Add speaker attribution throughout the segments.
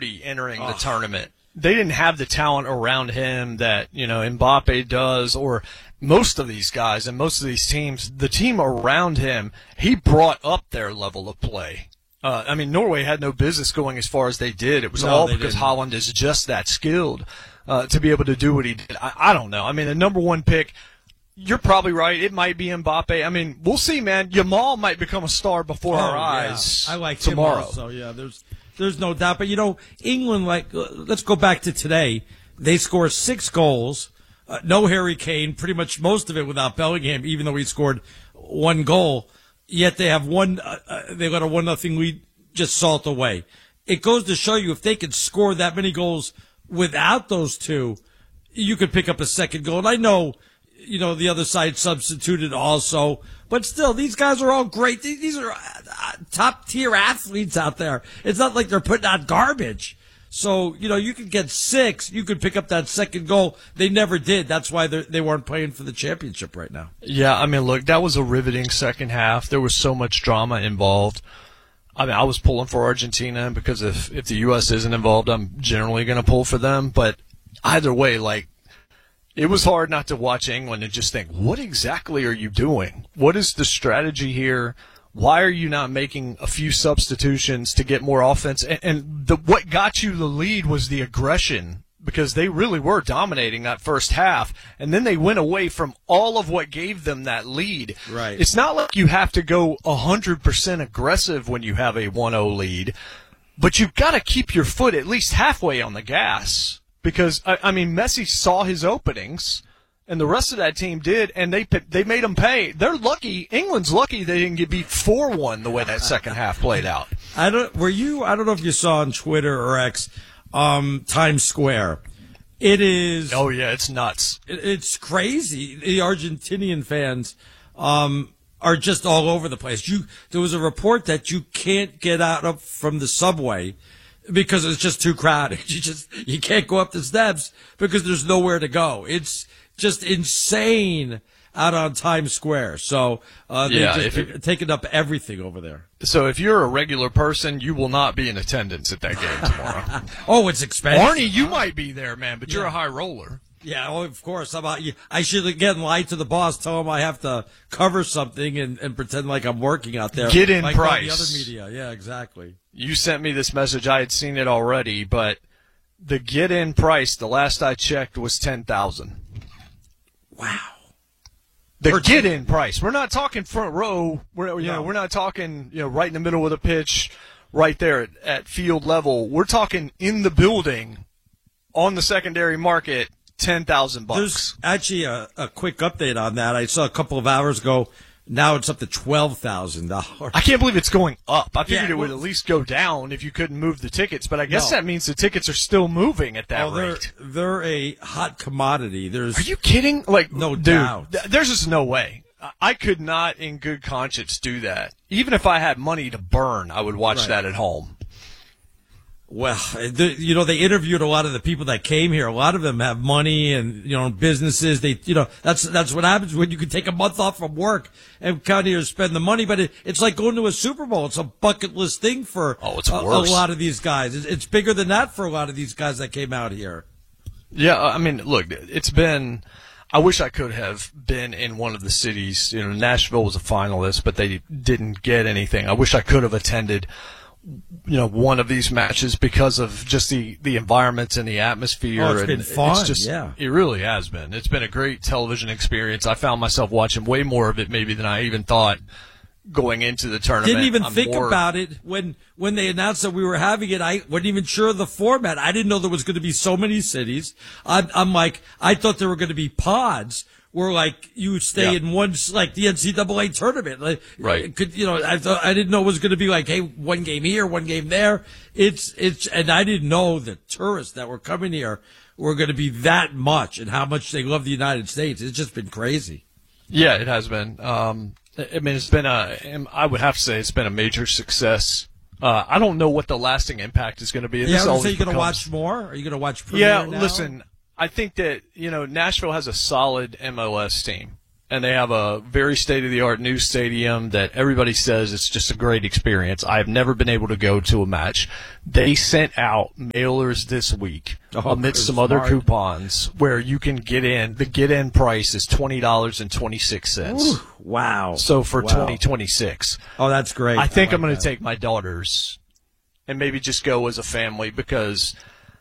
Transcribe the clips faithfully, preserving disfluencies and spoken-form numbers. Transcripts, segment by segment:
Speaker 1: thirty entering oh. the tournament. They didn't have the talent around him that, you know, Mbappe does, or most of these guys and most of these teams. The team around him, he brought up their level of play. Uh, I mean, Norway had no business going as far as they did. It was
Speaker 2: no,
Speaker 1: all because
Speaker 2: didn't.
Speaker 1: Holland is just that skilled uh, to be able to do what he did. I, I don't know. I mean, the number one pick, you're probably right. It might be Mbappe. I mean, we'll see, man. Yamal might become a star before
Speaker 2: oh,
Speaker 1: our eyes
Speaker 2: yeah. I like
Speaker 1: tomorrow.
Speaker 2: So yeah, there's there's no doubt. But you know, England, like, uh, let's go back to today. They score six goals. Uh, no Harry Kane. Pretty much most of it without Bellingham, even though he scored one goal. Yet they have one. Uh, uh, they got a one nothing lead. Just salt away. It goes to show you if they could score that many goals without those two, you could pick up a second goal. And I know, you know, the other side substituted also, but still, these guys are all great. These are uh, top tier athletes out there. It's not like they're putting out garbage. So, you know, you could get six, you could pick up that second goal. They never did. That's why they weren't playing for the championship right now.
Speaker 1: Yeah, I mean, look, that was a riveting second half. There was so much drama involved. I mean, I was pulling for Argentina because if, if the U S isn't involved, I'm generally going to pull for them. But either way, like, it was hard not to watch England and just think, what exactly are you doing? What is the strategy here? Why are you not making a few substitutions to get more offense? And, and the, what got you the lead was the aggression, because they really were dominating that first half, and then they went away from all of what gave them that lead.
Speaker 2: Right.
Speaker 1: It's not like you have to go one hundred percent aggressive when you have a one oh lead, but you've got to keep your foot at least halfway on the gas, because, I, I mean, Messi saw his openings, and the rest of that team did, and they they made them pay. They're lucky. England's lucky they didn't get beat four one the way that second half played out.
Speaker 2: I don't. Were you? I don't know if you saw on Twitter or X. Um, Times Square. It is.
Speaker 1: Oh yeah, it's nuts.
Speaker 2: It, it's crazy. The Argentinian fans um, are just all over the place. You, there was a report that you can't get out of from the subway because it's just too crowded. You just you can't go up the steps because there's nowhere to go. It's just insane out on Times Square. So uh, they've
Speaker 1: yeah,
Speaker 2: just
Speaker 1: it,
Speaker 2: taken up everything over there.
Speaker 1: So if you're a regular person, you will not be in attendance at that game tomorrow.
Speaker 2: Oh, it's expensive.
Speaker 1: Arnie, you might be there, man, but yeah. You're a high roller.
Speaker 2: Yeah, oh, of course. How about you? I should again lie to the boss, tell him I have to cover something and, and pretend like I'm working out there.
Speaker 1: Get in
Speaker 2: like
Speaker 1: price.
Speaker 2: The other media. Yeah, exactly.
Speaker 1: You sent me this message. I had seen it already, but the get in price, the last I checked, was ten thousand dollars.
Speaker 2: Wow.
Speaker 1: The get-in price. We're not talking front row. We're you no. know we're not talking you know right in the middle of the pitch, right there at, at field level. We're talking in the building, on the secondary market, ten thousand bucks.
Speaker 2: There's actually a, a quick update on that. I saw a couple of hours ago. Now it's up to twelve thousand dollars.
Speaker 1: I can't believe it's going up. I figured
Speaker 2: yeah,
Speaker 1: it would
Speaker 2: well,
Speaker 1: at least go down if you couldn't move the tickets, but I guess
Speaker 2: no.
Speaker 1: that means the tickets are still moving at that
Speaker 2: oh, they're,
Speaker 1: rate.
Speaker 2: They're a hot commodity. There's
Speaker 1: Are you kidding? Like,
Speaker 2: no
Speaker 1: dude,
Speaker 2: doubt.
Speaker 1: Th- there's just no way. I could not, in good conscience, do that. Even if I had money to burn, I would watch
Speaker 2: right.
Speaker 1: that at home.
Speaker 2: Well, the, you know, they interviewed a lot of the people that came here. A lot of them have money and, you know, businesses. They, you know, that's, that's what happens when you can take a month off from work and come here and spend the money. But it, it's like going to a Super Bowl. It's a bucket list thing for
Speaker 1: oh, it's
Speaker 2: a,
Speaker 1: worse.
Speaker 2: a lot of these guys. It's, it's bigger than that for a lot of these guys that came out here.
Speaker 1: Yeah, I mean, look, it's been, I wish I could have been in one of the cities. You know, Nashville was a finalist, but they didn't get anything. I wish I could have attended you know, one of these matches because of just the, the environments and the atmosphere.
Speaker 2: Oh, it's
Speaker 1: and
Speaker 2: been fun,
Speaker 1: it's just,
Speaker 2: yeah.
Speaker 1: It really has been. It's been a great television experience. I found myself watching way more of it maybe than I even thought going into the tournament.
Speaker 2: Didn't even
Speaker 1: I'm
Speaker 2: think
Speaker 1: more...
Speaker 2: about it when when they announced that we were having it. I wasn't even sure of the format. I didn't know there was going to be so many cities. I'm, I'm like, I thought there were going to be pods where like you stay
Speaker 1: yeah.
Speaker 2: in one, like the N C double A tournament. Like,
Speaker 1: right.
Speaker 2: Could, you know, I thought, I didn't know it was going to be like, hey, one game here, one game there. It's, it's, and I didn't know the tourists that were coming here were going to be that much and how much they love the United States. It's just been crazy.
Speaker 1: Yeah, it has been. Um, I mean, it's been a, I would have to say it's been a major success. Uh, I don't know what the lasting impact is going to be.
Speaker 2: Yeah,
Speaker 1: this
Speaker 2: so you're going to
Speaker 1: becomes...
Speaker 2: watch more? Are you going to watch Premier
Speaker 1: Yeah,
Speaker 2: now?
Speaker 1: listen, I think that, you know, Nashville has a solid M L S team. and they have a very state-of-the-art new stadium that everybody says it's just a great experience. I have never been able to go to a match. They sent out mailers this week oh, amidst some smart. other coupons where you can get in. The get-in price is twenty dollars and twenty-six cents.
Speaker 2: Wow.
Speaker 1: So for
Speaker 2: wow.
Speaker 1: twenty twenty-six.
Speaker 2: Oh, that's great.
Speaker 1: I think
Speaker 2: I like
Speaker 1: I'm going
Speaker 2: to
Speaker 1: take my daughters and maybe just go as a family because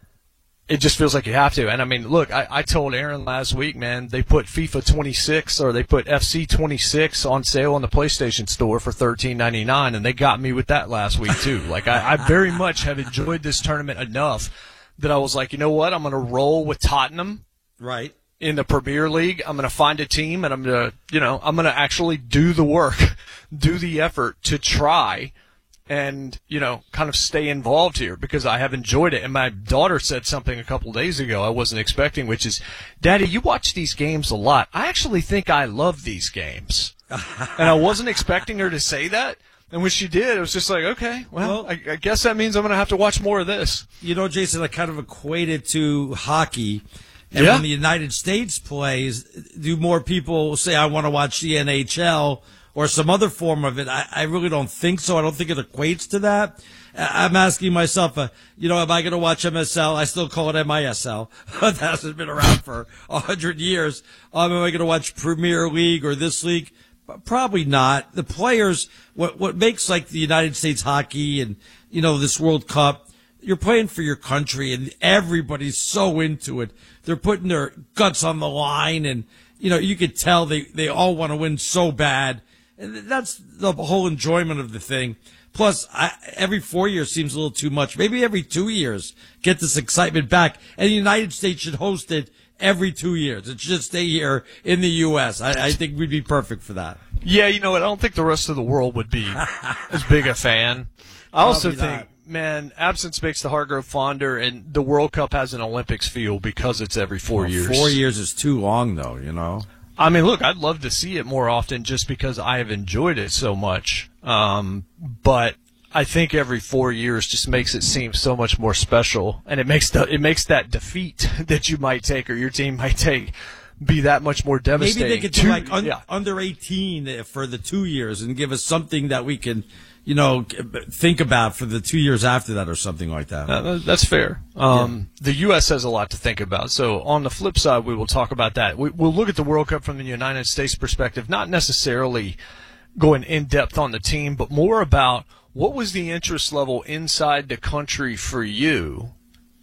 Speaker 1: it just feels like you have to. And, I mean, look, I, I told Aaron last week, man, they put FIFA twenty-six or they put F C twenty-six on sale on the PlayStation Store for thirteen ninety-nine, and they got me with that last week, too. Like, I, I very much have enjoyed this tournament enough that I was like, you know what, I'm going to roll with Tottenham.
Speaker 2: Right.
Speaker 1: In the Premier League. I'm going to find a team, and I'm going to, you know, I'm going to actually do the work, do the effort to try and, you know, kind of stay involved here because I have enjoyed it. And my daughter said something a couple days ago I wasn't expecting, which is, Daddy, you watch these games a lot. I actually think I love these games. And I wasn't expecting her to say that. And when she did, it was just like, okay, well, well I, I guess that means I'm going to have to watch more of this.
Speaker 2: You know, Jason, I kind of equate it to hockey. And
Speaker 1: yeah.
Speaker 2: when the United States plays, do more people say, I want to watch the N H L or some other form of it? I, I really don't think so. I don't think it equates to that. I'm asking myself, uh, you know, am I going to watch M S L? I still call it M I S L. That hasn't been around for a hundred years. Um, am I going to watch Premier League or this league? Probably not. The players, what, what makes like the United States hockey and, you know, this World Cup, you're playing for your country and everybody's so into it. They're putting their guts on the line and, you know, you could tell they, they all want to win so bad. And that's the whole enjoyment of the thing. Plus, I, every four years seems a little too much. Maybe every two years, get this excitement back. And the United States should host it every two years. It should stay here in the U S. I, I think we'd be perfect for that.
Speaker 1: Yeah, you know what? I don't think the rest of the world would be as big a fan. I also
Speaker 2: Probably
Speaker 1: think,
Speaker 2: not.
Speaker 1: man, absence makes the heart grow fonder, and the World Cup has an Olympics feel because it's every four
Speaker 2: well,
Speaker 1: years.
Speaker 2: Four years is too long, though, you know?
Speaker 1: I mean, look, I'd love to see it more often just because I have enjoyed it so much. Um, but I think every four years just makes it seem so much more special, and it makes the it makes that defeat that you might take or your team might take be that much more devastating.
Speaker 2: Maybe they could do
Speaker 1: two,
Speaker 2: like un-
Speaker 1: yeah.
Speaker 2: under eighteen for the two years and give us something that we can, you know, think about for the two years after that or something like that.
Speaker 1: Uh, that's fair. Um, yeah. The U S has a lot to think about. So on the flip side, we will talk about that. We, we'll look at the World Cup from the United States perspective, not necessarily going in depth on the team, but more about what was the interest level inside the country for you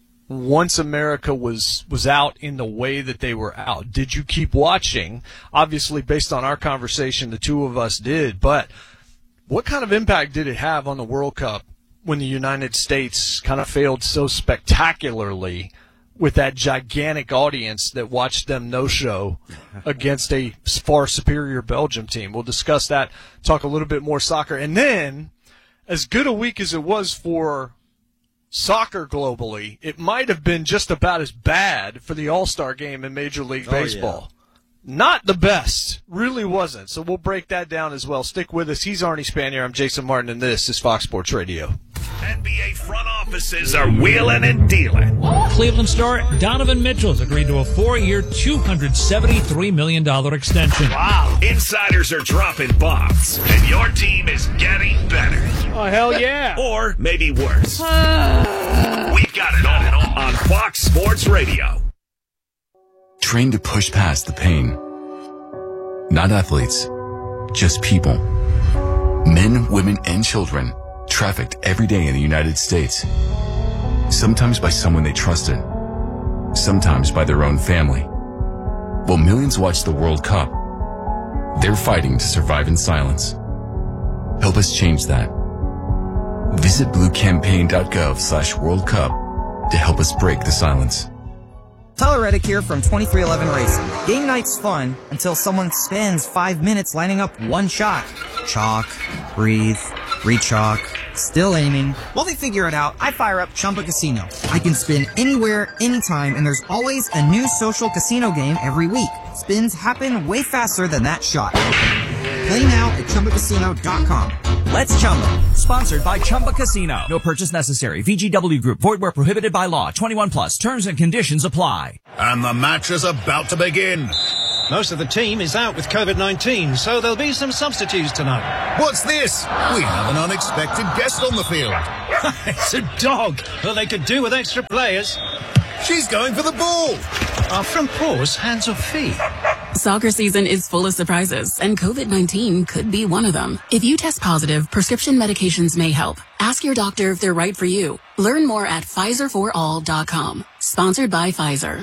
Speaker 1: once America was was out in the way that they were out. Did you keep watching? Obviously, based on our conversation, the two of us did, but what kind of impact did it have on the World Cup when the United States kind of failed so spectacularly with that gigantic audience that watched them no-show against a far superior Belgium team? We'll discuss that, talk a little bit more soccer, and then as good a week as it was for soccer globally, it might have been just about as bad for the All-Star game in Major League Baseball. Oh, yeah. Not the best. Really wasn't. So we'll break that down as well. Stick with us. He's Arnie Spanier. I'm Jason Martin, and this is Fox Sports Radio.
Speaker 3: N B A front offices are wheeling and dealing.
Speaker 4: Cleveland star Donovan Mitchell has agreed to a four-year, two hundred seventy-three million dollars extension.
Speaker 3: Wow. Insiders are dropping bombs, and your team is getting better.
Speaker 5: Oh, hell yeah.
Speaker 3: Or maybe worse. We've got it all on Fox Sports Radio.
Speaker 6: Trained to push past the pain. Not athletes, just people. Men, women, and children trafficked every day in the United States. Sometimes by someone they trusted. Sometimes by their own family. While millions watch the World Cup, they're fighting to survive in silence. Help us change that. Visit bluecampaign.gov slash World Cup to help us break the silence.
Speaker 7: Tyler Reddick here from twenty-three eleven Racing. Game night's fun until someone spends five minutes lining up one shot. Chalk, breathe, re-chalk, still aiming. While they figure it out, I fire up Chumba Casino. I can spin anywhere, anytime, and there's always a new social casino game every week. Spins happen way faster than that shot. Play now at Chumba Casino dot com.
Speaker 8: Let's Chumba. Sponsored by Chumba Casino. No purchase necessary. V G W Group. Void where prohibited by law. twenty-one plus. Terms and conditions apply.
Speaker 3: And the match is about to begin.
Speaker 5: Most of the team is out with COVID nineteen, so there'll be some substitutes tonight.
Speaker 9: What's this? We have an unexpected guest on the field.
Speaker 5: It's a dog. Well, they could do with extra players.
Speaker 9: She's going for the ball.
Speaker 5: Are front paws hands or feet?
Speaker 10: Soccer season is full of surprises, and COVID nineteen could be one of them. If you test positive, prescription medications may help. Ask your doctor if they're right for you. Learn more at Pfizer for all dot com. Sponsored by Pfizer.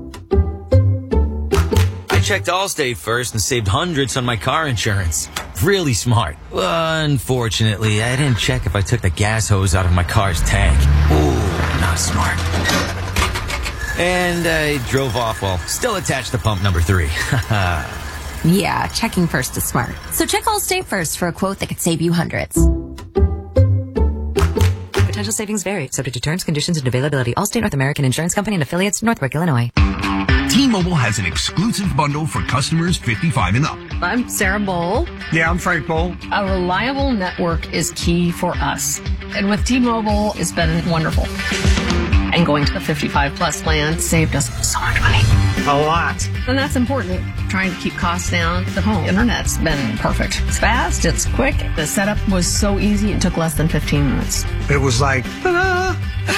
Speaker 11: I checked Allstate first and saved hundreds on my car insurance. Really smart. Unfortunately, I didn't check if I took the gas hose out of my car's tank. Ooh, not smart. And I drove off while still attached to pump number three.
Speaker 12: Yeah, checking first is smart. So check Allstate first for a quote that could save you hundreds.
Speaker 13: Potential savings vary, subject to terms, conditions, and availability. Allstate North American Insurance Company and affiliates, Northbrook, Illinois.
Speaker 14: T-Mobile has an exclusive bundle for customers fifty-five and up.
Speaker 15: I'm Sarah Bowl.
Speaker 16: Yeah, I'm Frank Bowl.
Speaker 15: A reliable network is key for us. And with T-Mobile, it's been wonderful. And going to the fifty-five plus plan saved us so much money.
Speaker 16: A lot.
Speaker 15: And that's important. Trying to keep costs down. The home internet's been perfect. It's fast, it's quick. The setup was so easy, it took less than fifteen minutes.
Speaker 16: It was like, ta-da!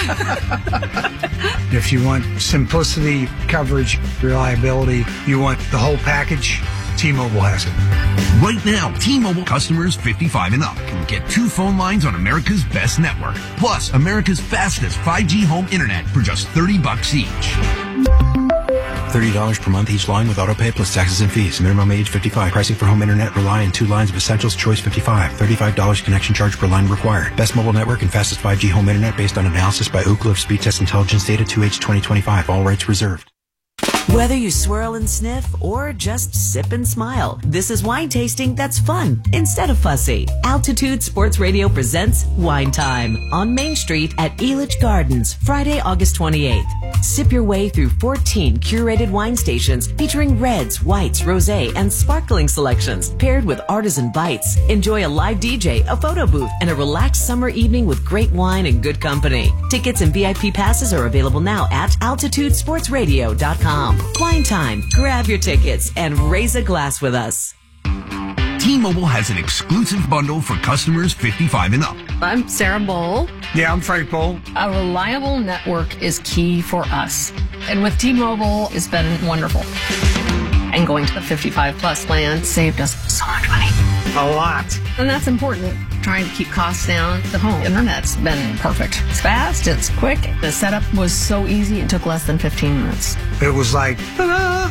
Speaker 16: If you want simplicity, coverage, reliability, you want the whole package, T-Mobile has it.
Speaker 14: Right now, T-Mobile customers fifty-five and up can get two phone lines on America's best network, plus America's fastest five G home internet for just thirty bucks each.
Speaker 17: thirty dollars per month each line with autopay plus taxes and fees. Minimum age fifty-five. Pricing for home internet rely on two lines of Essentials Choice fifty-five. thirty-five dollars connection charge per line required. Best mobile network and fastest five G home internet based on analysis by Ookla of Speed Test Intelligence Data two H twenty twenty-five. All rights reserved.
Speaker 8: Whether you swirl and sniff or just sip and smile, this is wine tasting that's fun instead of fussy. Altitude Sports Radio presents Wine Time on Main Street at Elitch Gardens, Friday, August twenty-eighth. Sip your way through fourteen curated wine stations featuring reds, whites, rosé, and sparkling selections paired with artisan bites. Enjoy a live D J, a photo booth, and a relaxed summer evening with great wine and good company. Tickets and V I P passes are available now at altitude sports radio dot com. Wine Time. Grab your tickets and raise a glass with us.
Speaker 14: T-Mobile has an exclusive bundle for customers fifty-five and up.
Speaker 15: I'm Sarah Bowl.
Speaker 16: Yeah, I'm Frank Bowl.
Speaker 15: A reliable network is key for us. And with T-Mobile, it's been wonderful. And going to the fifty-five plus plan saved us so much money.
Speaker 16: A lot.
Speaker 15: And that's important. Trying to keep costs down. The home internet's been perfect. It's fast, it's quick. The setup was so easy, it took less than fifteen minutes.
Speaker 16: It was like, ta-da!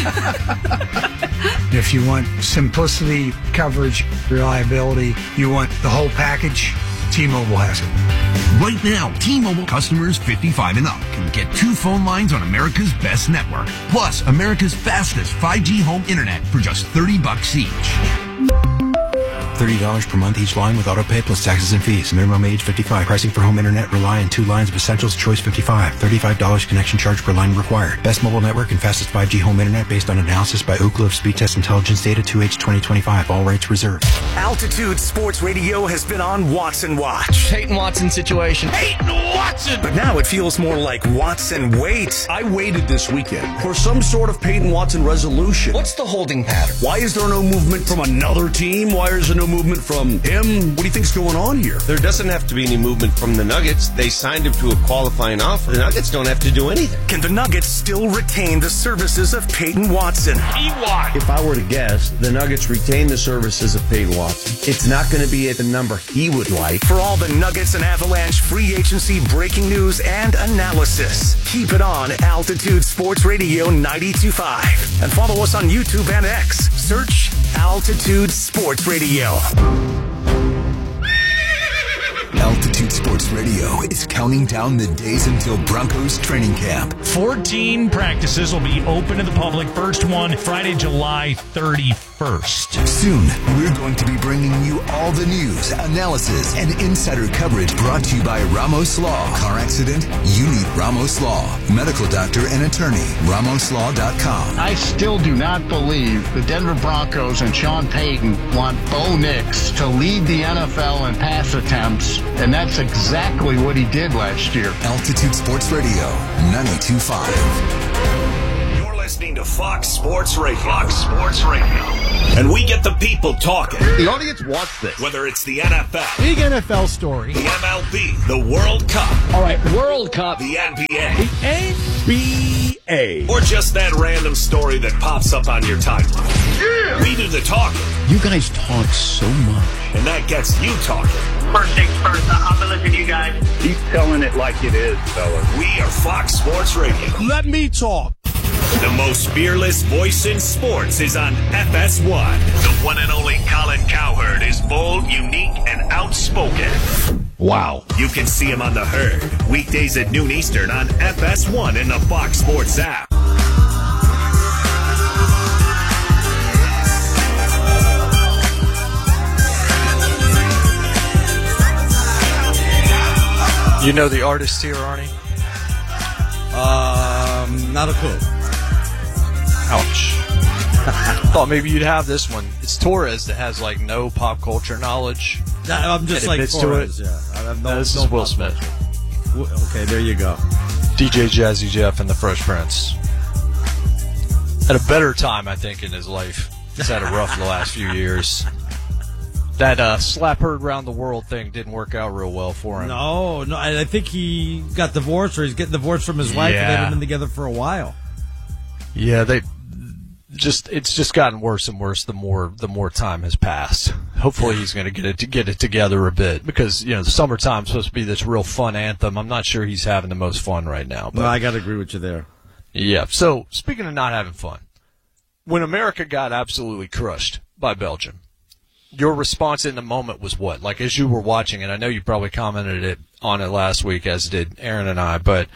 Speaker 16: If you want simplicity, coverage, reliability, you want the whole package, T-Mobile has it.
Speaker 14: Right now, T-Mobile customers fifty-five and up can get two phone lines on America's best network, plus America's fastest five G home internet for just thirty bucks each.
Speaker 17: thirty dollars per month each line with autopay plus taxes and fees. Minimum age fifty-five. Pricing for home internet rely on two lines of Essentials Choice fifty-five. thirty-five dollars connection charge per line required. Best mobile network and fastest five G home internet based on analysis by Ookla of Speed Test Intelligence Data two H twenty twenty-five. All rights reserved.
Speaker 3: Altitude Sports Radio has been on Watson Watch.
Speaker 1: Peyton Watson situation.
Speaker 3: Peyton Watson! But now it feels more like Watson wait.
Speaker 18: I waited this weekend for some sort of Peyton Watson resolution. What's the holding pattern? Why is there no movement from another team? Why is there no movement from him? What do you think's going on here?
Speaker 19: There doesn't have to be any movement from the Nuggets. They signed him to a qualifying offer. The Nuggets don't have to do anything.
Speaker 3: Can the Nuggets still retain the services of Peyton Watson?
Speaker 20: If I were to guess, the Nuggets retain the services of Peyton Watson. It's not going to be at the number he would like.
Speaker 3: For all the Nuggets and Avalanche free agency breaking news and analysis, keep it on Altitude Sports Radio ninety-two point five. And follow us on YouTube and X. Search Altitude Sports Radio.
Speaker 9: Altitude Sports Radio is counting down the days until Broncos training camp.
Speaker 4: fourteen practices will be open to the public. First one, Friday, July thirty-first.
Speaker 9: Soon, we're going to be bringing you all the news, analysis, and insider coverage brought to you by Ramos Law. Car accident? You need Ramos Law. Medical doctor and attorney, ramos law dot com.
Speaker 21: I still do not believe the Denver Broncos and Sean Payton want Bo Nix to lead the N F L in pass attempts, and that's exactly what he did last year.
Speaker 9: Altitude Sports Radio, ninety-two point five.
Speaker 3: listening to Fox Sports Radio. Fox Sports Radio. And we get the people talking.
Speaker 2: The audience wants this.
Speaker 3: Whether it's the N F L,
Speaker 2: big N F L story,
Speaker 3: the M L B, the World Cup.
Speaker 2: All right, World Cup.
Speaker 3: The N B A.
Speaker 2: The N B A.
Speaker 3: Or just that random story that pops up on your timeline. Yeah. We do the talking.
Speaker 2: You guys talk so much.
Speaker 3: And that gets you talking.
Speaker 22: First things first, I've been listening to you guys.
Speaker 23: Keep telling it like it is, fellas.
Speaker 3: We are Fox Sports Radio.
Speaker 2: Let me talk.
Speaker 3: The most fearless voice in sports is on F S one. The one and only Colin Cowherd is bold, unique, and outspoken.
Speaker 2: Wow.
Speaker 3: You can see him on The Herd, weekdays at noon Eastern on F S one and the Fox Sports app.
Speaker 1: You know the artist here, Arnie?
Speaker 24: Um, not a clue.
Speaker 1: Ouch. Thought maybe you'd have this one. It's Torres that has like no pop culture knowledge.
Speaker 24: I'm just like Torres,
Speaker 1: to it.
Speaker 24: yeah. I have no,
Speaker 1: no, this
Speaker 24: no
Speaker 1: is Will Smith.
Speaker 24: Culture. Okay, there you go.
Speaker 1: D J Jazzy Jeff and the Fresh Prince. Had a better time, I think, in his life. He's had a rough the last few years. That uh, slap heard around the world thing didn't work out real well for him.
Speaker 24: No, no, I think he got divorced, or he's getting divorced from his wife,
Speaker 1: yeah.
Speaker 24: and they've been together for a while.
Speaker 1: Yeah, they just it's just gotten worse and worse the more the more time has passed. Hopefully, he's going to get it to get it together a bit because you know the summertime's supposed to be this real fun anthem. I'm not sure he's having the most fun right now. But
Speaker 24: no, I got to agree with you there.
Speaker 1: Yeah. So speaking of not having fun, when America got absolutely crushed by Belgium, your response in the moment was what? Like, as you were watching it, I know you probably commented it on it last week, as did Aaron and I, but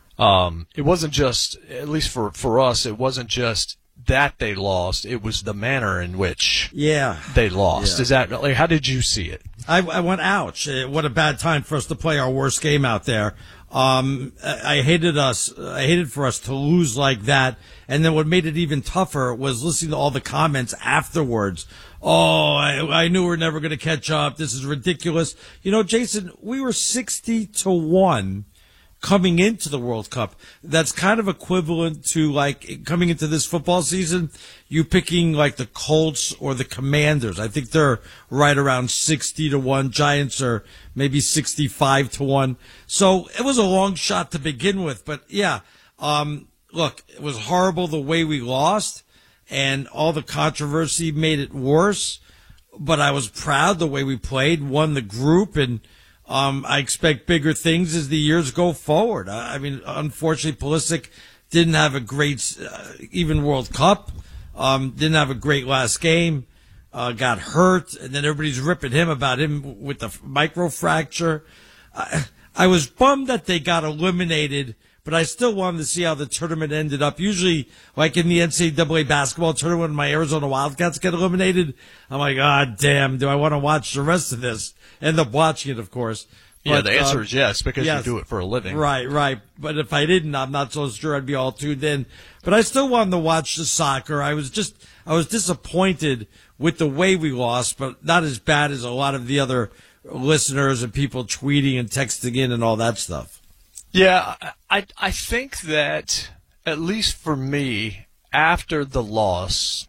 Speaker 1: um, it wasn't just, at least for, for us, it wasn't just that they lost. It was the manner in which
Speaker 24: yeah.
Speaker 1: they lost.
Speaker 24: Yeah.
Speaker 1: Is that, like, how did you see it?
Speaker 24: I, I went, ouch. What a bad time for us to play our worst game out there. Um, I hated us, I hated for us to lose like that. And then what made it even tougher was listening to all the comments afterwards. Oh, I, I knew we were never going to catch up. This is ridiculous. You know, Jason, we were sixty to one coming into the World Cup. That's kind of equivalent to like coming into this football season, you picking like the Colts or the Commanders. I think they're right around sixty to one. Giants are maybe sixty-five to one. So it was a long shot to begin with. But yeah, um, look, it was horrible the way we lost, and all the controversy made it worse. But I was proud the way we played, won the group, and Um, I expect bigger things as the years go forward. I, I mean, unfortunately, Pulisic didn't have a great, uh, even World Cup, um, didn't have a great last game, uh, got hurt, and then everybody's ripping him about him with the microfracture. I, I was bummed that they got eliminated, but I still wanted to see how the tournament ended up. Usually, like in the N C double A basketball tournament, when my Arizona Wildcats get eliminated, I'm like, ah, damn, do I want to watch the rest of this? End up watching it, of course.
Speaker 1: Yeah,
Speaker 24: But,
Speaker 1: the answer
Speaker 24: uh,
Speaker 1: is yes, because
Speaker 24: yes.
Speaker 1: you do it for a living.
Speaker 24: Right, right. But if I didn't, I'm not so sure I'd be all tuned in. But I still wanted to watch the soccer. I was just, I was disappointed with the way we lost, but not as bad as a lot of the other listeners and people tweeting and texting in and all that stuff.
Speaker 1: Yeah, I I think that, at least for me, after the loss,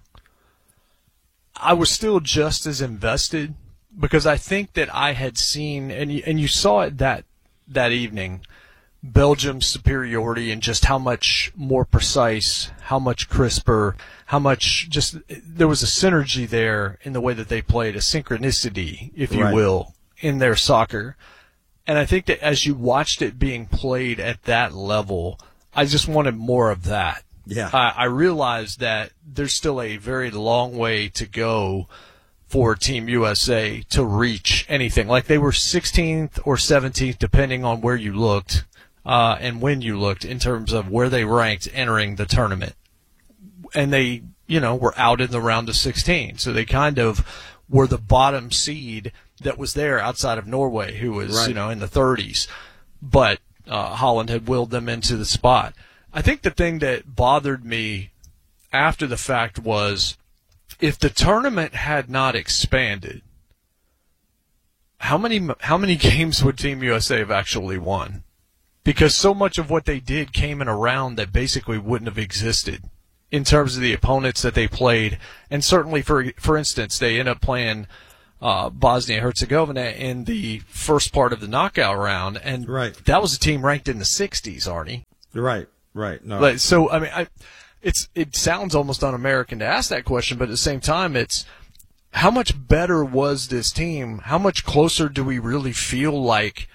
Speaker 1: I was still just as invested, because I think that I had seen, and you, and you saw it that that evening, Belgium's superiority and just how much more precise, how much crisper, how much just, there was a synergy there in the way that they played, a synchronicity, if you
Speaker 24: Right.
Speaker 1: will, in their soccer. And I think that as you watched it being played at that level, I just wanted more of that.
Speaker 24: Yeah.
Speaker 1: I, I realized that there's still a very long way to go for Team U S A to reach anything. Like, they were sixteenth or seventeenth, depending on where you looked uh, and when you looked, in terms of where they ranked entering the tournament. And they, you know, were out in the round of sixteen. So they kind of were the bottom seed that was there outside of Norway, who was,
Speaker 24: Right.
Speaker 1: you know, in the thirties. But uh, Holland had willed them into the spot. I think the thing that bothered me after the fact was, if the tournament had not expanded, how many how many games would Team U S A have actually won? Because so much of what they did came in a round that basically wouldn't have existed in terms of the opponents that they played. And certainly, for for instance, they end up playing uh, Bosnia and Herzegovina in the first part of the knockout round, and
Speaker 24: right.
Speaker 1: that was a team ranked in the sixties, Arnie.
Speaker 24: Right, right. No.
Speaker 1: But, so, I mean, I, it's it sounds almost un-American to ask that question, but at the same time, it's how much better was this team? How much closer do we really feel like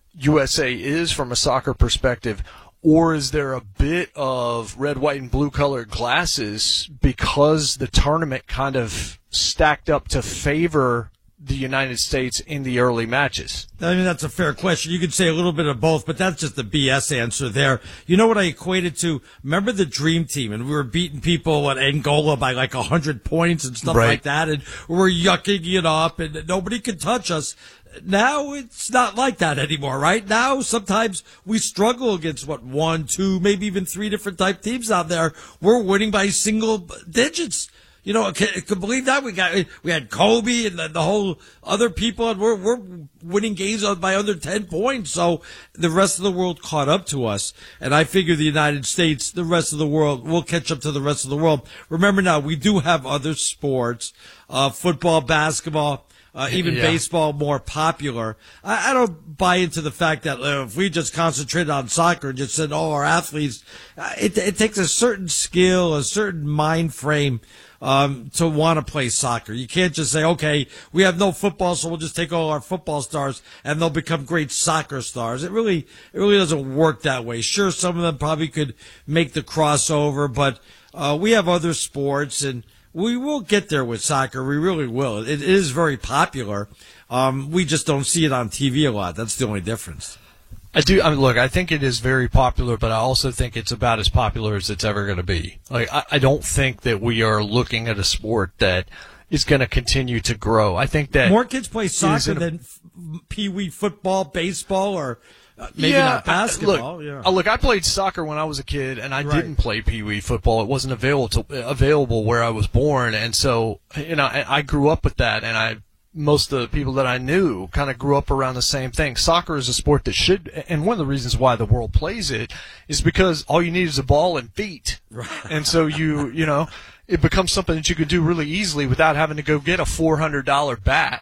Speaker 1: U S A is from a soccer perspective? Or is there a bit of red, white, and blue colored glasses because the tournament kind of stacked up to favor the United States in the early matches?
Speaker 24: I mean, that's a fair question. You could say a little bit of both, but that's just the B S answer there. You know what I equated to? Remember the Dream Team, and we were beating people at Angola by like a hundred points and stuff
Speaker 1: right.
Speaker 24: like that, and we were yucking it up, and nobody could touch us. Now it's not like that anymore, right? Now sometimes we struggle against what one, two, maybe even three different type teams out there. We're winning by single digits. You know, can, can believe that we got we had Kobe and the, the whole other people, and we're we're winning games by under ten points. So the rest of the world caught up to us, and I figure the United States, the rest of the world, will catch up to the rest of the world. Remember now, we do have other sports, uh, football, basketball. Uh, even
Speaker 1: yeah.
Speaker 24: baseball more popular. I, I don't buy into the fact that uh, if we just concentrated on soccer and just said, oh, our athletes, uh, it, it takes a certain skill, a certain mind frame um, to want to play soccer. You can't just say, okay, we have no football, so we'll just take all our football stars and they'll become great soccer stars. It really, it really doesn't work that way. Sure, some of them probably could make the crossover, but uh, we have other sports, and we will get there with soccer. We really will. It is very popular. Um, we just don't see it on T V a lot. That's the only difference.
Speaker 1: I do. I mean, look, I think it is very popular, but I also think it's about as popular as it's ever going to be. Like, I, I don't think that we are looking at a sport that is going to continue to grow. I think that
Speaker 24: more kids play soccer than f- pee-wee football, baseball, or Uh, maybe
Speaker 1: yeah,
Speaker 24: not basketball.
Speaker 1: I, look,
Speaker 24: yeah.
Speaker 1: uh, look, I played soccer when I was a kid, and I
Speaker 24: Right.
Speaker 1: didn't play Pee Wee football. It wasn't available to, available where I was born, and so you know, I, I grew up with that. And I most of the people that I knew kind of grew up around the same thing. Soccer is a sport that should, and one of the reasons why the world plays it is because all you need is a ball and feet,
Speaker 24: Right.
Speaker 1: and so you you know, it becomes something that you could do really easily without having to go get a four hundred dollar bat,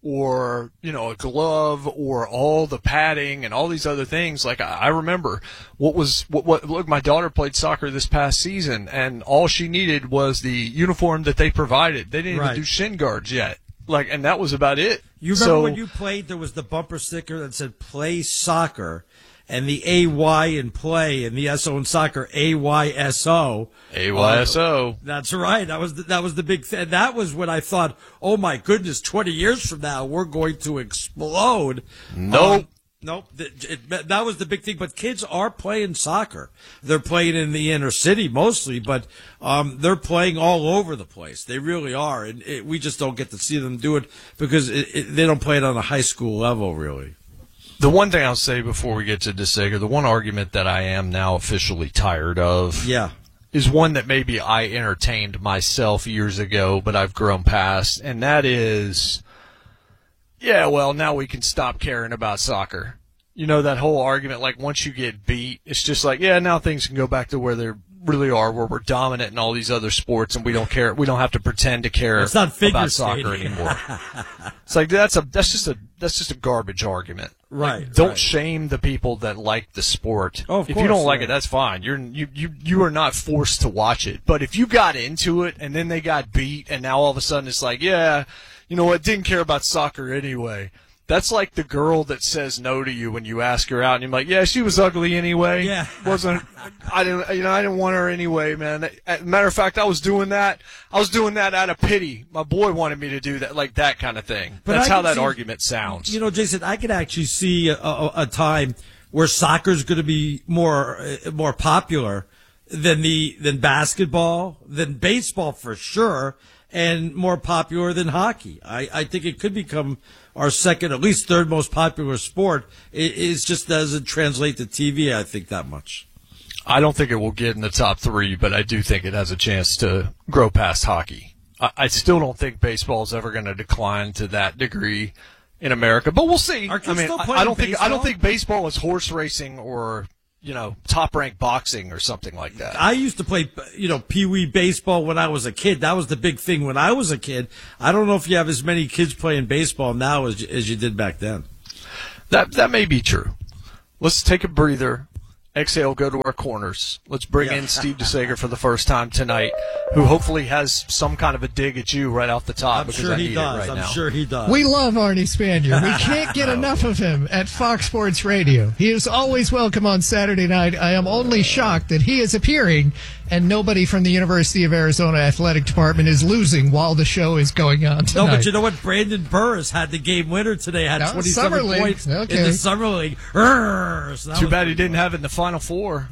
Speaker 1: or, you know, a glove, or all the padding and all these other things. Like, I, I remember what was, what, what, look, my daughter played soccer this past season, and all she needed was the uniform that they provided. They didn't
Speaker 24: Right.
Speaker 1: even do shin guards yet. Like, and that was about it.
Speaker 24: You remember
Speaker 1: so,
Speaker 24: when you played, there was the bumper sticker that said play soccer, and the A Y in play, and the S O in soccer, A Y S O.
Speaker 1: A Y S O.
Speaker 24: Uh, that's right. That was the, that was the big thing. That was when I thought, oh my goodness, twenty years from now, we're going to explode.
Speaker 1: Nope.
Speaker 24: Um, Nope. It, it, that was the big thing. But kids are playing soccer. They're playing in the inner city mostly, but um, they're playing all over the place. They really are. And it, we just don't get to see them do it because it, it, they don't play it on a high school level, really.
Speaker 1: The one thing I'll say before we get to DeSager, the one argument that I am now officially tired of
Speaker 24: Yeah.
Speaker 1: is one that maybe I entertained myself years ago, but I've grown past, and that is, yeah, well, now we can stop caring about soccer. You know, that whole argument, like, once you get beat, it's just like, yeah, now things can go back to where they really are, where we're dominant in all these other sports, and we don't care, we don't have to pretend to care
Speaker 24: It's not figure
Speaker 1: about soccer
Speaker 24: skating.
Speaker 1: anymore. It's like, that's a, that's just a, that's just a garbage argument.
Speaker 24: Right.
Speaker 1: Like, don't
Speaker 24: right.
Speaker 1: shame the people that like the sport.
Speaker 24: Oh, of
Speaker 1: if
Speaker 24: course,
Speaker 1: you don't like
Speaker 24: yeah.
Speaker 1: it, that's fine. You're you, you you are not forced to watch it. But if you got into it and then they got beat, and now all of a sudden it's like, yeah, you know what? Didn't care about soccer anyway. That's like the girl that says no to you when you ask her out, and you're like, yeah, she was ugly anyway.
Speaker 24: Yeah.
Speaker 1: wasn't I didn't you know I didn't want her anyway, man. As a matter of fact, I was doing that. I was doing that out of pity. My boy wanted me to do that, like that kind of thing.
Speaker 24: But
Speaker 1: That's
Speaker 24: I
Speaker 1: how
Speaker 24: can
Speaker 1: that
Speaker 24: see-
Speaker 1: argument sounds.
Speaker 24: You know, Jason, I could actually see a, a, a time where soccer's going to be more uh, more popular than the than basketball, than baseball for sure, and more popular than hockey. I, I think it could become our second, at least third most popular sport. It, it just doesn't translate to T V, I think, that much.
Speaker 1: I don't think it will get in the top three, but I do think it has a chance to grow past hockey. I, I still don't think baseball is ever going to decline to that degree in America, but we'll see.
Speaker 24: Are kids
Speaker 1: I mean,
Speaker 24: still
Speaker 1: I,
Speaker 24: playing
Speaker 1: I don't think I don't
Speaker 24: baseball?
Speaker 1: think baseball is horse racing or you know, top ranked boxing or something like that.
Speaker 24: I used to play, you know, Pee Wee baseball when I was a kid. That was the big thing when I was a kid. I don't know if you have as many kids playing baseball now as, as you did back then.
Speaker 1: That that may be true. Let's take a breather. Exhale, go to our corners. Let's bring yeah. in Steve DeSager for the first time tonight, who hopefully has some kind of a dig at you right off the top.
Speaker 24: I'm
Speaker 1: because
Speaker 24: sure
Speaker 1: I
Speaker 24: he
Speaker 1: need
Speaker 24: does.
Speaker 1: It right
Speaker 24: I'm
Speaker 1: now.
Speaker 24: sure he does.
Speaker 5: We love Arnie Spanier. We can't get enough of him at Fox Sports Radio. He is always welcome on Saturday night. I am only shocked that he is appearing and nobody from the University of Arizona Athletic Department is losing while the show is going on tonight.
Speaker 24: No, but you know what? Brandon Burris had the game winner today. Had
Speaker 5: no,
Speaker 24: twenty-seven points
Speaker 5: okay.
Speaker 24: in the Summer League. Urgh, so
Speaker 1: Too bad he didn't have it in the Final Four.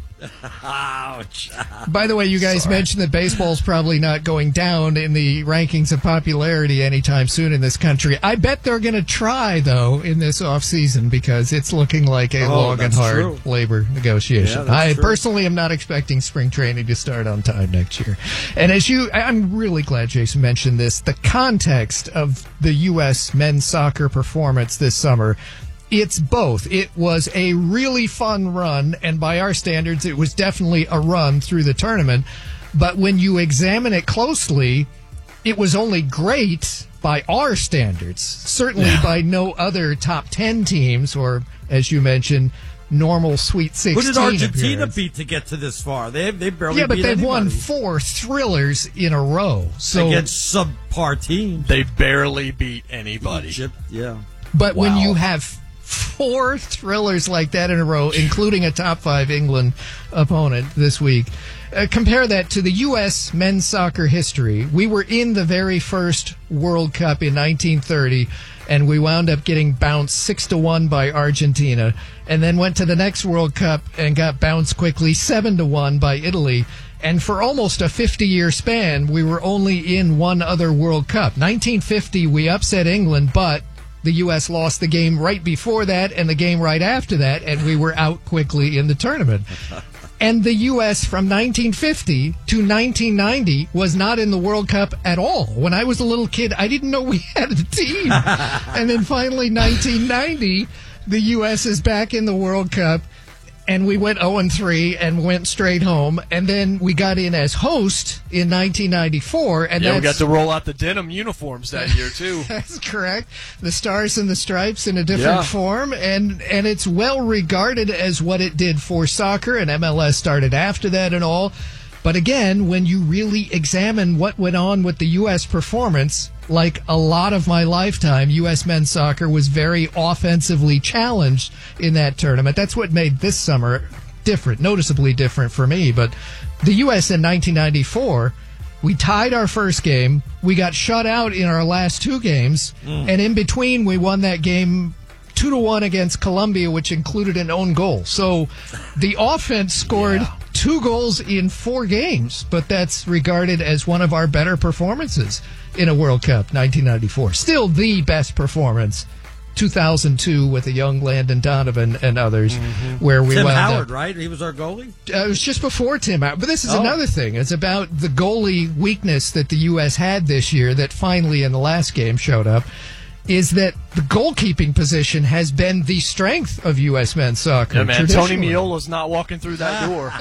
Speaker 24: Ouch.
Speaker 5: By the way, you guys
Speaker 24: Sorry.
Speaker 5: mentioned that baseball's probably not going down in the rankings of popularity anytime soon in this country. I bet they're going to try, though, in this offseason because it's looking like a
Speaker 24: Oh,
Speaker 5: long and
Speaker 24: that's
Speaker 5: hard
Speaker 24: true.
Speaker 5: labor negotiation.
Speaker 24: Yeah,
Speaker 5: I
Speaker 24: that's true.
Speaker 5: personally am not expecting spring training to start on time next year. And as you, I'm really glad Jason mentioned this, the context of the U S men's soccer performance this summer. It's both. It was a really fun run, and by our standards, it was definitely a run through the tournament. But when you examine it closely, it was only great by our standards. Certainly yeah. by no other top ten teams, or, as you mentioned, normal Sweet sixteen.
Speaker 24: Who did Argentina
Speaker 5: appearance.
Speaker 24: beat to get to this far? They they barely
Speaker 5: yeah, but
Speaker 24: beat
Speaker 5: they've
Speaker 24: anybody.
Speaker 5: won four thrillers in a row. So
Speaker 24: against subpar teams.
Speaker 1: They barely beat anybody.
Speaker 24: Egypt, yeah.
Speaker 5: But
Speaker 1: wow.
Speaker 5: when you have four thrillers like that in a row, including a top five England opponent this week, uh, compare that to the U S men's soccer history. We were in the very first World Cup in nineteen thirty, and we wound up getting bounced six to one by Argentina, and then went to the next World Cup and got bounced quickly seven to one by Italy. And for almost a fifty-year span, we were only in one other World Cup. nineteen fifty, we upset England, but the U S lost the game right before that and the game right after that, and we were out quickly in the tournament. And the U S from nineteen fifty to nineteen ninety was not in the World Cup at all. When I was a little kid, I didn't know we had a team. And then finally, nineteen ninety, the U S is back in the World Cup, and we went oh and three and went straight home. And then we got in as host in nineteen ninety-four. And
Speaker 1: yeah,
Speaker 5: that's,
Speaker 1: we got to roll out the denim uniforms that year, too.
Speaker 5: That's correct. The Stars and the Stripes in a different
Speaker 1: Yeah.
Speaker 5: form. And, and it's well regarded as what it did for soccer, and M L S started after that and all. But again, when you really examine what went on with the U S performance, like a lot of my lifetime, U S men's soccer was very offensively challenged in that tournament. That's what made this summer different, noticeably different for me. But the U S in nineteen ninety-four, we tied our first game. We got shut out in our last two games. Mm. And in between, we won that game two to one against Colombia, which included an own goal. So the offense scored yeah. two goals in four games, but that's regarded as one of our better performances in a World Cup, nineteen ninety-four. Still the best performance, two thousand two with a young Landon Donovan and others, mm-hmm. where we
Speaker 24: Tim
Speaker 5: wound
Speaker 24: Howard,
Speaker 5: up.
Speaker 24: right? He was our goalie?
Speaker 5: Uh, it was just before Tim Howard. But this is
Speaker 24: Oh.
Speaker 5: another thing. It's about the goalie weakness that the U S had this year that finally in the last game showed up, is that the goalkeeping position has been the strength of U S men's soccer.
Speaker 1: Yeah, man, Tony
Speaker 5: traditionally.
Speaker 1: Miola's not walking through that door.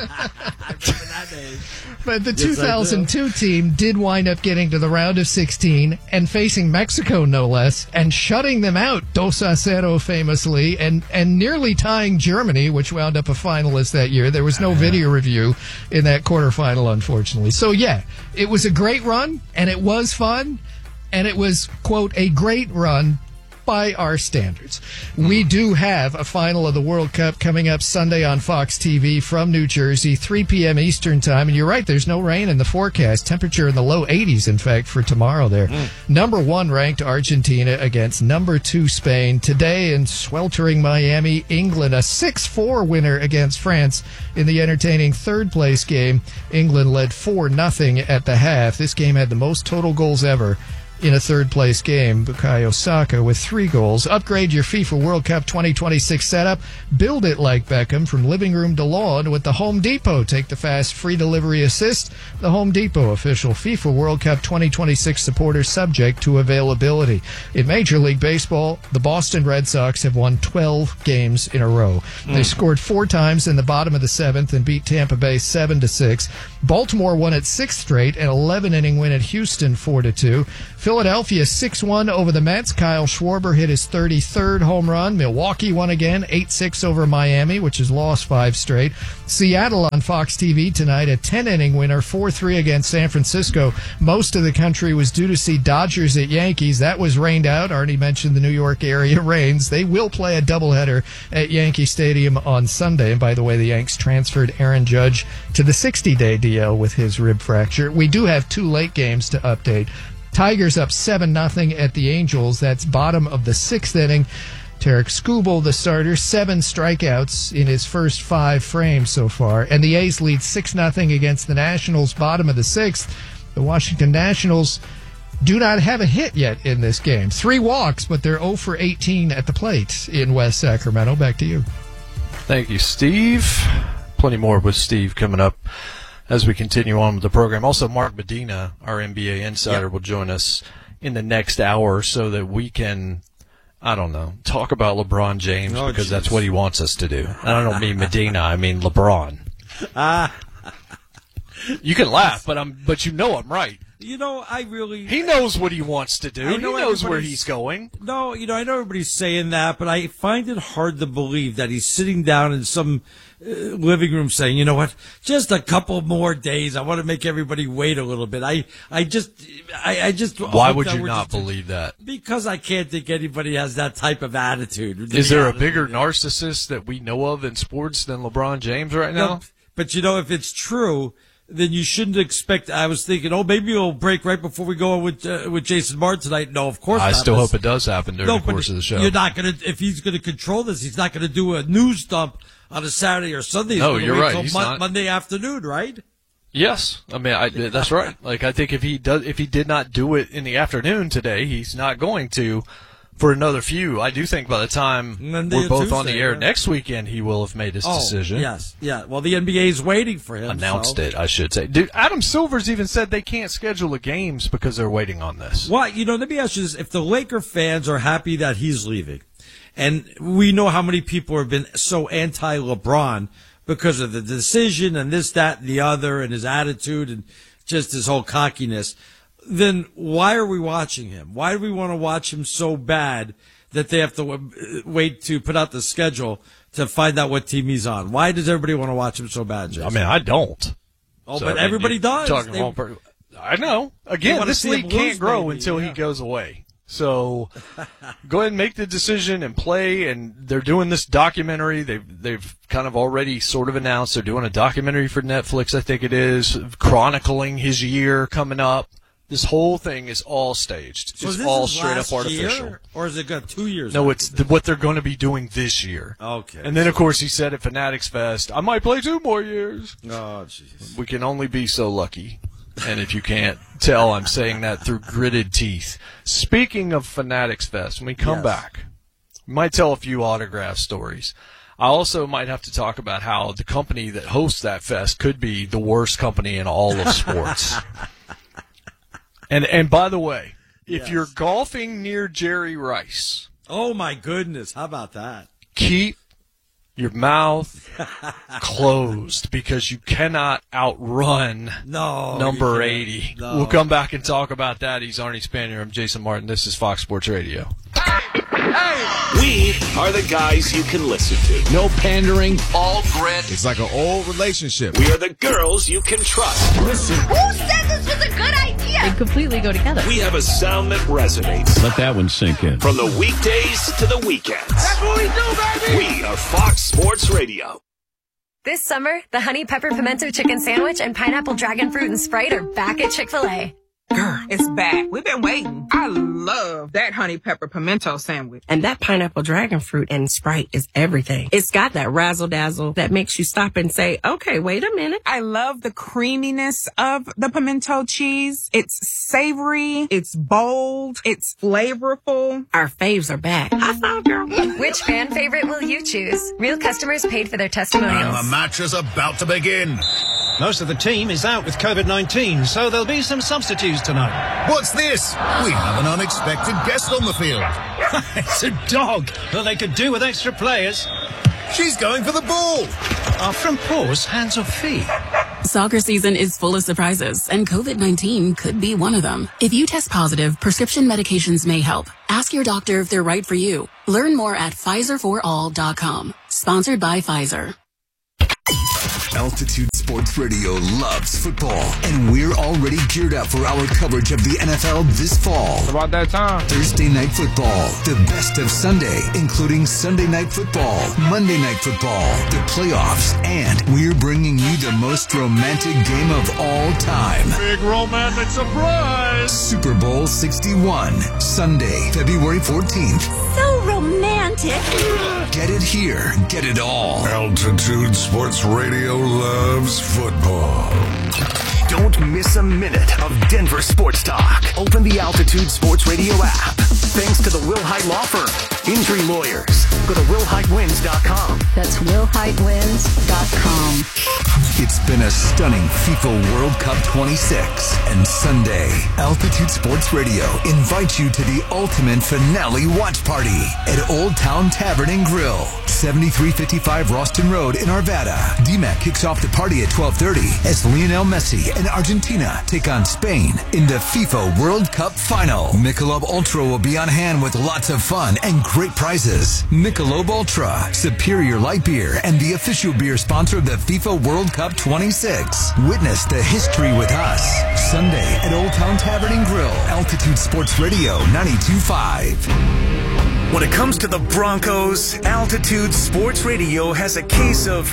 Speaker 5: But the
Speaker 1: Yes,
Speaker 5: two thousand two team did wind up getting to the round of sixteen and facing Mexico, no less, and shutting them out, dos a cero famously, and, and nearly tying Germany, which wound up a finalist that year. There was no video review in that quarterfinal, unfortunately. So, yeah, it was a great run, and it was fun, and it was, quote, a great run by our standards. We do have a final of the World Cup coming up Sunday on Fox T V from New Jersey, three p.m. Eastern time. And you're right, there's no rain in the forecast. Temperature in the low eighties, in fact, for tomorrow there. Mm. Number one ranked Argentina against number two Spain. Today in sweltering Miami, England, a six four winner against France in the entertaining third place game. England led four nothing at the half. This game had the most total goals ever in a third-place game, Bukayo Saka with three goals. Upgrade your FIFA World Cup twenty twenty-six setup. Build it like Beckham from living room to lawn with the Home Depot. Take the fast free delivery assist. The Home Depot, official FIFA World Cup twenty twenty-six supporter, subject to availability. In Major League Baseball, the Boston Red Sox have won twelve games in a row. Mm. They scored four times in the bottom of the seventh and beat Tampa Bay seven to six. Baltimore won its sixth straight, an eleven-inning win at Houston four to two. Philadelphia six one over the Mets. Kyle Schwarber hit his thirty-third home run. Milwaukee won again, eight six over Miami, which has lost five straight. Seattle on Fox T V tonight, a ten-inning winner, four three against San Francisco. Most of the country was due to see Dodgers at Yankees. That was rained out. Arnie mentioned the New York area rains. They will play a doubleheader at Yankee Stadium on Sunday. And by the way, the Yanks transferred Aaron Judge to the sixty-day D L with his rib fracture. We do have two late games to update. Tigers up seven nothing at the Angels. That's bottom of the sixth inning. Tarek Skubal, the starter, seven strikeouts in his first five frames so far. And the A's lead six nothing against the Nationals, bottom of the sixth. The Washington Nationals do not have a hit yet in this game. Three walks, but they're oh for eighteen at the plate in West Sacramento. Back to you.
Speaker 1: Thank you, Steve. Plenty more with Steve coming up as we continue on with the program. Also, Mark Medina, our N B A insider, yep. will join us in the next hour so that we can, I don't know, talk about LeBron James oh, because geez. that's what he wants us to do. And I don't mean Medina, I mean LeBron. Ah. You can laugh, but I'm, but you know I'm right.
Speaker 24: You know, I really...
Speaker 1: He knows what he wants to do. Know he knows where he's going.
Speaker 24: No, you know, I know everybody's saying that, but I find it hard to believe that he's sitting down in some uh, living room saying, you know what, just a couple more days. I want to make everybody wait a little bit. I, I just... I, I just...
Speaker 1: Why would you not believe that?
Speaker 24: Because I can't think anybody has that type of attitude.
Speaker 1: Is there a bigger narcissist that we know of in sports than LeBron James right now?
Speaker 24: No, but, you know, if it's true... then you shouldn't expect. I was thinking, oh, maybe it'll break right before we go on with uh, with Jason Martin tonight. No, of course
Speaker 1: I
Speaker 24: not.
Speaker 1: I still hope it does happen during
Speaker 24: no,
Speaker 1: the course of the show.
Speaker 24: You're not going to, if he's going to control this, he's not going to do a news dump on a Saturday or Sunday. He's
Speaker 1: no,
Speaker 24: you're
Speaker 1: wait
Speaker 24: right.
Speaker 1: Till he's
Speaker 24: Mon-
Speaker 1: not.
Speaker 24: Monday afternoon, right?
Speaker 1: Yes, I mean I, that's right. Like I think if he does, if he did not do it in the afternoon today, he's not going to. For another few, I do think by the time
Speaker 24: Monday
Speaker 1: we're both
Speaker 24: Tuesday,
Speaker 1: on the air
Speaker 24: right?
Speaker 1: next weekend, he will have made his
Speaker 24: oh,
Speaker 1: decision.
Speaker 24: Yes, yeah. Well, the N B A is waiting for him.
Speaker 1: Announced
Speaker 24: so.
Speaker 1: it, I should say. Dude, Adam Silver's even said they can't schedule the games because they're waiting on this.
Speaker 24: Well, you know, let me ask you this. If the Laker fans are happy that he's leaving, and we know how many people have been so anti-LeBron because of the decision and this, that, and the other, and his attitude and just his whole cockiness, then why are we watching him? Why do we want to watch him so bad that they have to w- wait to put out the schedule to find out what team he's on? Why does everybody want to watch him so bad, Jason?
Speaker 1: I mean, I don't.
Speaker 24: Oh,
Speaker 1: so,
Speaker 24: but
Speaker 1: I mean,
Speaker 24: everybody does.
Speaker 1: Talking
Speaker 24: they,
Speaker 1: per- I know. Again, this league can't grow maybe, until yeah. he goes away. So go ahead and make the decision and play. And they're doing this documentary. They've they've kind of already sort of announced they're doing a documentary for Netflix, I think it is, chronicling his year coming up. This whole thing is all staged.
Speaker 24: So
Speaker 1: it's
Speaker 24: this
Speaker 1: all
Speaker 24: is
Speaker 1: straight up artificial.
Speaker 24: Year, or is it got two years?
Speaker 1: No, it's the, what they're going to be doing this year.
Speaker 24: Okay.
Speaker 1: And then, of course, he said at Fanatics Fest, I might play two more years.
Speaker 24: Oh, jeez.
Speaker 1: We can only be so lucky. And if you can't tell, I'm saying that through gritted teeth. Speaking of Fanatics Fest, when we come yes. back, we might tell a few autograph stories. I also might have to talk about how the company that hosts that fest could be the worst company in all of sports. And and by the way, if yes. you're golfing near Jerry Rice,
Speaker 24: oh my goodness, how about that?
Speaker 1: Keep your mouth closed because you cannot outrun
Speaker 24: no,
Speaker 1: number eighty.
Speaker 24: No.
Speaker 1: We'll come back and talk about that. He's Arnie Spanier. I'm Jason Martin. This is Fox Sports Radio.
Speaker 3: We are the guys you can listen to.
Speaker 2: No pandering.
Speaker 3: All grit.
Speaker 2: It's like an old relationship.
Speaker 3: We are the girls you can trust.
Speaker 2: Listen.
Speaker 6: Who said this was a good idea?
Speaker 13: They completely go together.
Speaker 3: We have a sound that resonates.
Speaker 2: Let that one sink in.
Speaker 3: From the weekdays to the weekends.
Speaker 6: That's what we do,
Speaker 3: baby. We are Fox Sports Radio.
Speaker 7: This summer, the Honey Pepper Pimento Chicken Sandwich and Pineapple Dragon Fruit and Sprite are back at Chick-fil-A. Girl, it's back. We've been waiting. I love that honey pepper pimento sandwich.
Speaker 10: And that pineapple dragon fruit and Sprite is everything. It's got that razzle dazzle that makes you stop and say, okay, wait a minute.
Speaker 7: I love the creaminess of the pimento cheese. It's savory. It's bold. It's flavorful.
Speaker 10: Our faves are back. I thought, girl.
Speaker 11: Which fan favorite will you choose? Real customers paid for their testimonials.
Speaker 2: And the match is about to begin.
Speaker 12: Most of the team is out with COVID nineteen, so there'll be some substitutes tonight.
Speaker 2: What's this? We have an unexpected guest on the field.
Speaker 12: It's a dog. Well, they could do with extra players.
Speaker 2: She's going for the ball.
Speaker 12: Our front paws, hands or feet.
Speaker 25: Soccer season is full of surprises, and COVID nineteen could be one of them. If you test positive, prescription medications may help. Ask your doctor if they're right for you. Learn more at Pfizer for all dot com. Sponsored by Pfizer.
Speaker 9: Altitude Sports Radio loves football, and we're already geared up for our coverage of the N F L this fall.
Speaker 26: It's about that time.
Speaker 9: Thursday Night Football, the best of Sunday, including Sunday Night Football, Monday Night Football, the playoffs, and we're bringing you the most romantic game of all time.
Speaker 26: Big romantic surprise!
Speaker 9: Super Bowl sixty-one, Sunday, February fourteenth.
Speaker 25: So romantic.
Speaker 9: Get it here, get it all.
Speaker 2: Altitude Sports Radio loves football.
Speaker 3: Don't miss a minute of Denver sports talk. Open the Altitude Sports Radio app. Thanks to the Will Height Law Firm. Injury lawyers. Go to will height wins dot com.
Speaker 27: That's will height wins dot com.
Speaker 9: It's been a stunning FIFA World Cup twenty-six, and Sunday, Altitude Sports Radio invites you to the ultimate finale watch party at Old Town Tavern and Grill, seventy-three fifty-five Roston Road in Arvada. D MAC kicks off the party at twelve thirty as Lionel Messi and Argentina take on Spain in the FIFA World Cup final. Michelob Ultra will be on hand with lots of fun and great prizes. Michelob Ultra, superior light beer and the official beer sponsor of the FIFA World Cup twenty-six. Witness the history with us. Sunday at Old Town Tavern and Grill. Altitude Sports Radio ninety-two point five.
Speaker 3: When it comes to the Broncos, Altitude Sports Radio has a case of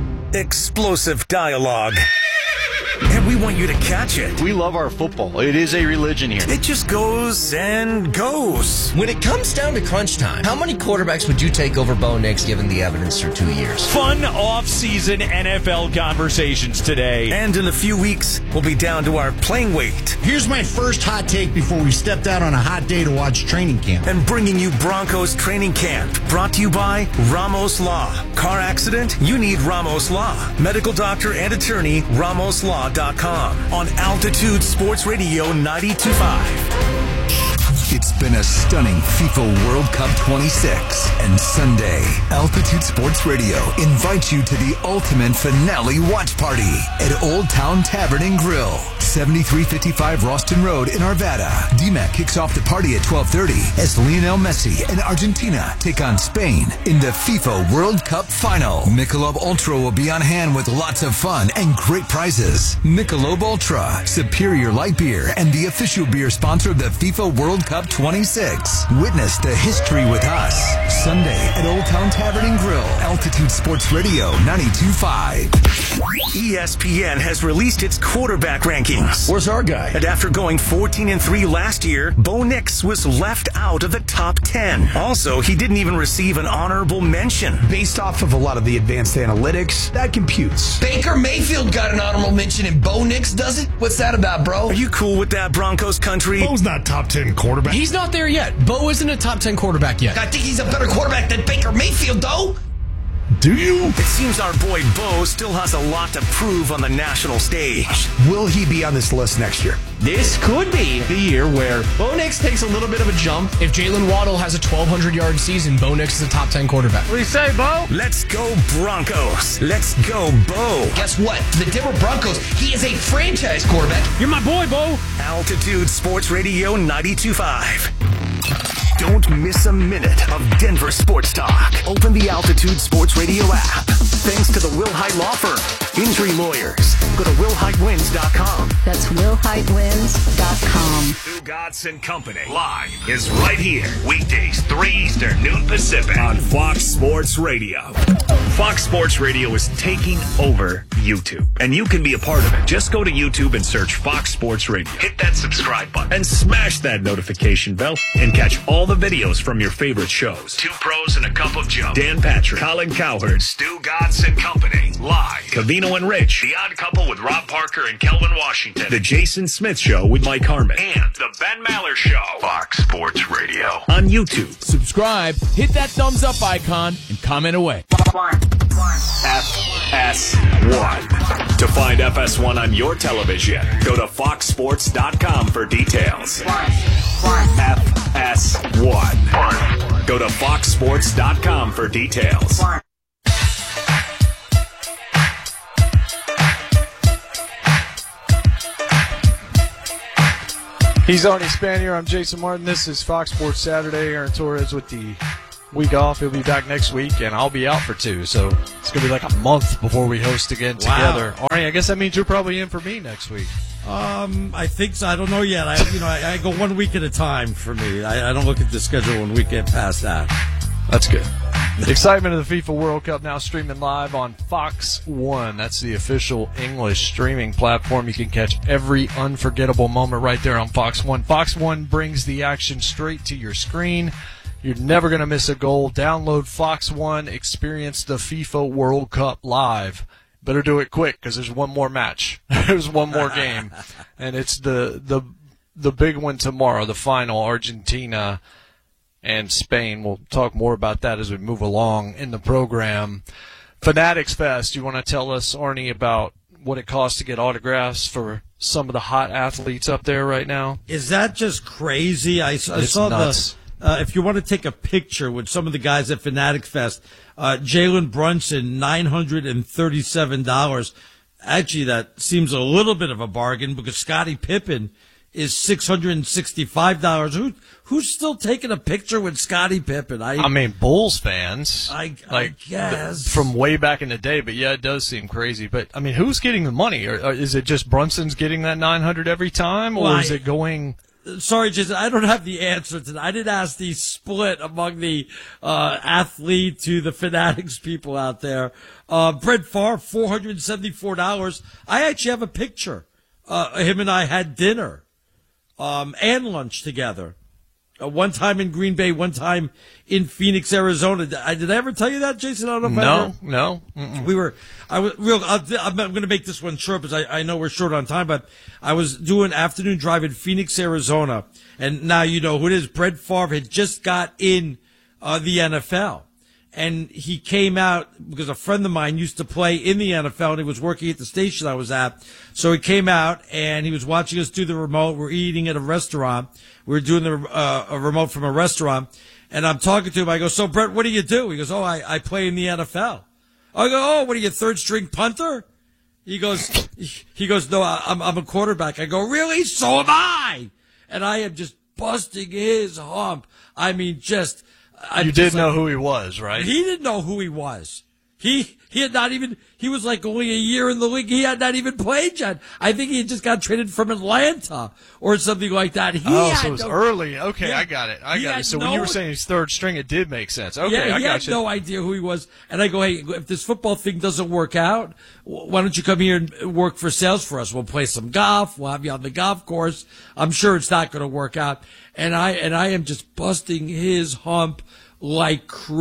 Speaker 3: explosive dialogue. And we want you to catch it.
Speaker 28: We love our football. It is a religion here.
Speaker 3: It just goes and goes.
Speaker 29: When it comes down to crunch time, how many quarterbacks would you take over Bo Nix given the evidence for two years?
Speaker 30: Fun off-season N F L conversations today.
Speaker 3: And in a few weeks, we'll be down to our playing weight.
Speaker 31: Here's my first hot take before we stepped out on a hot day to watch training camp.
Speaker 3: And bringing you Broncos training camp. Brought to you by Ramos Law. Car accident? You need Ramos Law. Medical doctor and attorney, ramos law dot com. On Altitude Sports Radio ninety-two point five.
Speaker 9: It's been a stunning FIFA World Cup twenty-six, and Sunday, Altitude Sports Radio invites you to the ultimate finale watch party at Old Town Tavern and Grill, seventy-three fifty-five Roston Road in Arvada. D MAC kicks off the party at twelve thirty as Lionel Messi and Argentina take on Spain in the FIFA World Cup final. Michelob Ultra will be on hand with lots of fun and great prizes. Michelob Ultra, superior light beer and the official beer sponsor of the FIFA World Cup twenty-six. Witness the history with us. Sunday at Old Town Tavern and Grill. Altitude Sports Radio ninety-two point five.
Speaker 3: E S P N has released its quarterback rankings.
Speaker 31: Where's our guy?
Speaker 3: And after going fourteen and three last year, Bo Nix was left out of the top ten. Also, he didn't even receive an honorable mention.
Speaker 32: Based off of a lot of the advanced analytics, that computes.
Speaker 29: Baker Mayfield got an honorable mention and Bo Nix doesn't? What's that about, bro?
Speaker 3: Are you cool with that, Broncos country?
Speaker 31: Bo's not top ten quarterback.
Speaker 33: He's not there yet. Bo isn't a top ten quarterback yet.
Speaker 29: I think he's a better quarterback than Baker Mayfield, though.
Speaker 31: Do you?
Speaker 3: It seems our boy Bo still has a lot to prove on the national stage.
Speaker 32: Will he be on this list next year?
Speaker 33: This could be the year where Bo Nix takes a little bit of a jump. If Jalen Waddle has a twelve hundred yard season, Bo Nix is a top ten quarterback.
Speaker 26: What do you say, Bo?
Speaker 3: Let's go Broncos. Let's go Bo.
Speaker 29: Guess what? The Denver Broncos, he is a franchise quarterback.
Speaker 26: You're my boy, Bo.
Speaker 3: Altitude Sports Radio ninety-two point five. Don't miss a minute of Denver sports talk. Open the Altitude Sports Radio app. Thanks to the Will Height Law Firm. Injury lawyers. Go to will height wins dot com.
Speaker 27: That's will height wins dot com.
Speaker 3: Godson Company live is right here. Weekdays, three Eastern, noon Pacific on Fox Sports Radio. Fox Sports Radio is taking over YouTube, and you can be a part of it. Just go to YouTube and search Fox Sports Radio. Hit that subscribe button and smash that notification bell and catch all the videos from your favorite shows. Two Pros and a Cup of Joe. Dan Patrick, Colin Cowherd, Stu Godson Company live. Covino and Rich, The Odd Couple with Rob Parker and Kelvin Washington. The Jason Smith Show with Mike Harmon. And The Ben Maller Show. Fox Sports Radio on YouTube.
Speaker 4: Subscribe, hit that thumbs up icon, and comment away.
Speaker 3: F S one. To find F S one on your television, go to fox sports dot com for details. F S one. Go to fox sports dot com for details.
Speaker 1: He's Arnie Spanier. I'm Jason Martin. This is Fox Sports Saturday. Aaron Torres with the week off. He'll be back next week, and I'll be out for two. So it's going to be like a month before we host again
Speaker 24: Wow.
Speaker 1: together. Arnie, I guess that means you're probably in for me next week.
Speaker 24: Um, I think so. I don't know yet. I, you know, I, I go one week at a time for me. I, I don't look at the schedule one week get past that.
Speaker 1: That's good. The excitement of the FIFA World Cup now streaming live on Fox One. That's the official English streaming platform. You can catch every unforgettable moment right there on Fox One. Fox One brings the action straight to your screen. You're never going to miss a goal. Download Fox One. Experience the FIFA World Cup live. Better do it quick because there's one more match. There's one more game. And it's the, the, the big one tomorrow, the final, Argentina and Spain. We'll talk more about that as we move along in the program. Fanatics Fest, you want to tell us, Arnie, about what it costs to get autographs for some of the hot athletes up there right now?
Speaker 24: Is that just crazy? I, I saw
Speaker 1: nuts.
Speaker 24: the. Uh, if you want to take a picture with some of the guys at Fanatic Fest, uh, Jalen Brunson, nine hundred thirty-seven dollars. Actually, that seems a little bit of a bargain because Scottie Pippen is six hundred sixty-five dollars. Who, who's still taking a picture with Scottie Pippen? I,
Speaker 1: I mean, Bulls fans.
Speaker 24: I,
Speaker 1: like,
Speaker 24: I guess.
Speaker 1: th- from way back in the day, but yeah, it does seem crazy. But, I mean, who's getting the money? Or, or is it just Brunson's getting that nine hundred every time, or
Speaker 24: Well,
Speaker 1: is
Speaker 24: I-
Speaker 1: it going...
Speaker 24: Sorry, Jason, I don't have the answer to that. I didn't ask the split among the uh, athlete to the Fanatics people out there. Uh, Brett Favre, four hundred seventy-four dollars. I actually have a picture. Uh, him and I had dinner um, and lunch together. Uh, one time in Green Bay, one time in Phoenix, Arizona. Did I, did I ever tell you that, Jason? I don't know if I
Speaker 1: No,
Speaker 24: ever-
Speaker 1: no. Mm-mm.
Speaker 24: We were, I was real, I'll, I'm going to make this one short because I, I know we're short on time, but I was doing afternoon drive in Phoenix, Arizona. And now you know who it is. Brett Favre had just got in, uh, the N F L. And he came out because a friend of mine used to play in the N F L and he was working at the station I was at. So he came out and he was watching us do the remote. We're eating at a restaurant. We were doing the, uh, a remote from a restaurant. And I'm talking to him. I go, so Brett, what do you do? He goes, oh, I, I play in the N F L. I go, oh, what are you, third string punter? He goes, he goes, no, I'm, I'm a quarterback. I go, really? So am I. And I am just busting his hump. I mean, just, I
Speaker 1: You
Speaker 24: just
Speaker 1: did know
Speaker 24: like-
Speaker 1: who he was, right?
Speaker 24: He didn't know who he was. He, he had not even, he was like only a year in the league. He had not even played yet. I think he had just got traded from Atlanta or something like that. He
Speaker 1: oh,
Speaker 24: had
Speaker 1: so it was
Speaker 24: no-
Speaker 1: early. Okay,
Speaker 24: Yeah.
Speaker 1: I got it. I
Speaker 24: He
Speaker 1: got
Speaker 24: had
Speaker 1: it. So
Speaker 24: no-
Speaker 1: when you were saying he's third string, it did make sense. Okay,
Speaker 24: yeah,
Speaker 1: I
Speaker 24: he
Speaker 1: got
Speaker 24: had
Speaker 1: you.
Speaker 24: no idea who he was. And I go, hey, if this football thing doesn't work out, wh- why don't you come here and work for sales for us? We'll play some golf. We'll have you on the golf course. I'm sure it's not going to work out. And I, and I am just busting his hump like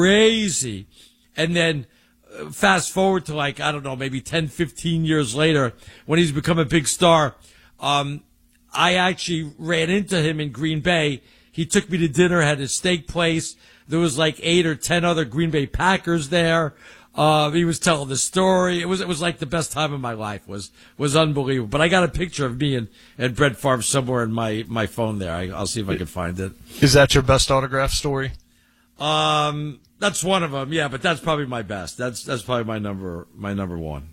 Speaker 24: crazy. And then uh, fast forward to like, I don't know, maybe ten, fifteen years later when he's become a big star. Um, I actually ran into him in Green Bay. He took me to dinner at his steak place. There was like eight or ten other Green Bay Packers there. Uh, he was telling the story. It was, it was like the best time of my life. Was, was unbelievable. But I got a picture of me and, and Brett Favre somewhere in my, my phone there. I, I'll see if I can find it.
Speaker 1: Is that your best autograph story?
Speaker 24: Um, that's one of them. Yeah, but that's probably my best. That's, that's probably my number, my number one.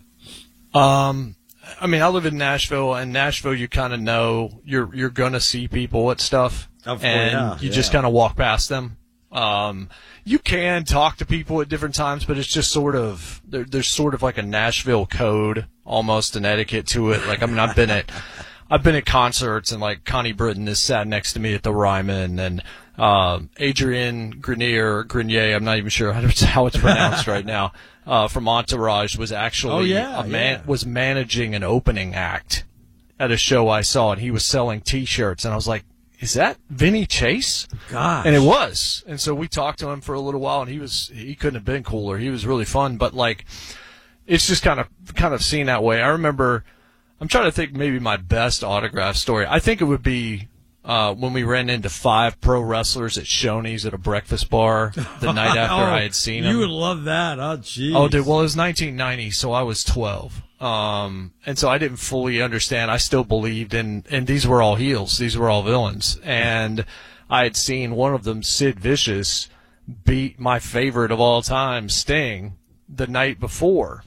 Speaker 1: Um, I mean, I live in Nashville, and Nashville, you kind of know you're you're gonna see people at stuff,
Speaker 24: Of course,
Speaker 1: and
Speaker 24: yeah,
Speaker 1: you
Speaker 24: yeah.
Speaker 1: just kind of walk past them. Um, you can talk to people at different times, but it's just sort of there, there's sort of like a Nashville code, almost an etiquette to it. Like, I mean, I've been at I've been at concerts and like Connie Britton is sat next to me at the Ryman, and um, Adrian Grenier, Grenier, I'm not even sure how it's pronounced right now, uh, from Entourage was actually
Speaker 24: oh, yeah,
Speaker 1: a man,
Speaker 24: yeah.
Speaker 1: was managing an opening act at a show I saw, and he was selling T-shirts, and I was like, is that Vinny Chase?
Speaker 24: Gosh.
Speaker 1: And it was. And so we talked to him for a little while, and he was he couldn't have been cooler. He was really fun, but like it's just kind of kind of seen that way. I remember I'm trying to think maybe my best autograph story. I think it would be uh, when we ran into five pro wrestlers at Shoney's at a breakfast bar the night after
Speaker 24: oh,
Speaker 1: I had seen them.
Speaker 24: You would love that. Oh, jeez.
Speaker 1: Oh, dude. Well, it was nineteen ninety, so I was twelve. Um, and so I didn't fully understand. I still believed in, and these were all heels. These were all villains. And I had seen one of them, Sid Vicious, beat my favorite of all time, Sting, the night before.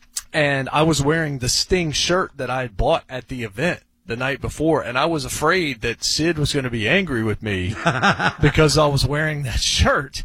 Speaker 1: And I was wearing the Sting shirt that I had bought at the event the night before. And I was afraid that Sid was going to be angry with me because I was wearing that shirt.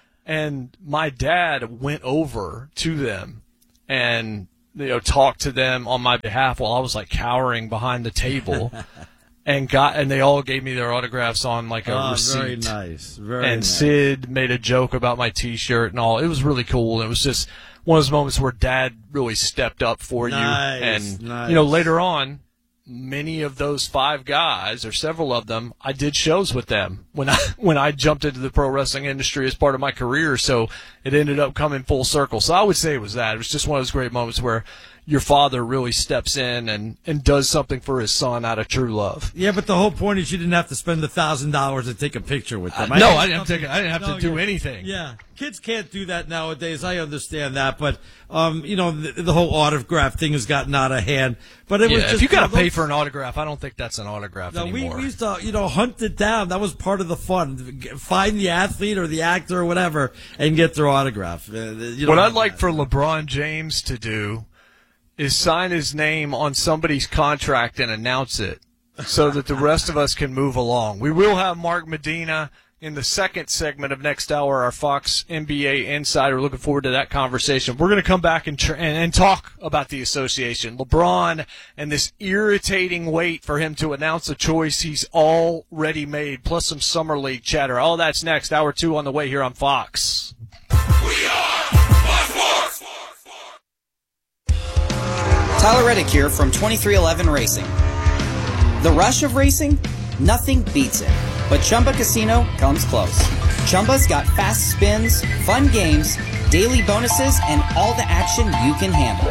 Speaker 1: And my dad went over to them and, you know, talked to them on my behalf while I was like cowering behind the table, and got and they all gave me their autographs on like a
Speaker 24: oh,
Speaker 1: receipt.
Speaker 24: Very nice, very
Speaker 1: and
Speaker 24: nice.
Speaker 1: Sid made a joke about my T-shirt and all. It was really cool. It was just one of those moments where Dad really stepped up for
Speaker 24: nice,
Speaker 1: you. And
Speaker 24: nice.
Speaker 1: you know, later on, many of those five guys, or several of them, I did shows with them when I when I jumped into the pro wrestling industry as part of my career. So it ended up coming full circle. So I would say it was that. It was just one of those great moments where your father really steps in and, and does something for his son out of true love.
Speaker 24: Yeah, but the whole point is you didn't have to spend a thousand dollars to take a picture with them.
Speaker 1: Uh, no, I didn't, take, I didn't have
Speaker 24: no,
Speaker 1: to do
Speaker 24: yeah.
Speaker 1: anything.
Speaker 24: Yeah, kids can't do that nowadays. I understand that, but um, you know, the, the whole autograph thing has gotten out of hand. But it
Speaker 1: yeah,
Speaker 24: was just,
Speaker 1: if you got to
Speaker 24: you know,
Speaker 1: pay for an autograph, I don't think that's an autograph
Speaker 24: no,
Speaker 1: anymore.
Speaker 24: we, we used to, you know, hunt it down. That was part of the fun. Find the athlete or the actor or whatever and get their autograph. Uh, you
Speaker 1: what
Speaker 24: know,
Speaker 1: I'd like for LeBron James to do is sign his name on somebody's contract and announce it so that the rest of us can move along. We will have Mark Medina in the second segment of next hour, our Fox N B A Insider. Looking forward to that conversation. We're going to come back and, tr- and, and talk about the association. LeBron and this irritating wait for him to announce a choice he's already made, plus some Summer League chatter. All that's next. Hour two on the way here on Fox.
Speaker 5: We are Fox.
Speaker 8: Tyler Reddick here from twenty-three eleven Racing. The rush of racing? Nothing beats it. But Chumba Casino comes close. Chumba's got fast spins, fun games, daily bonuses, and all the action you can handle.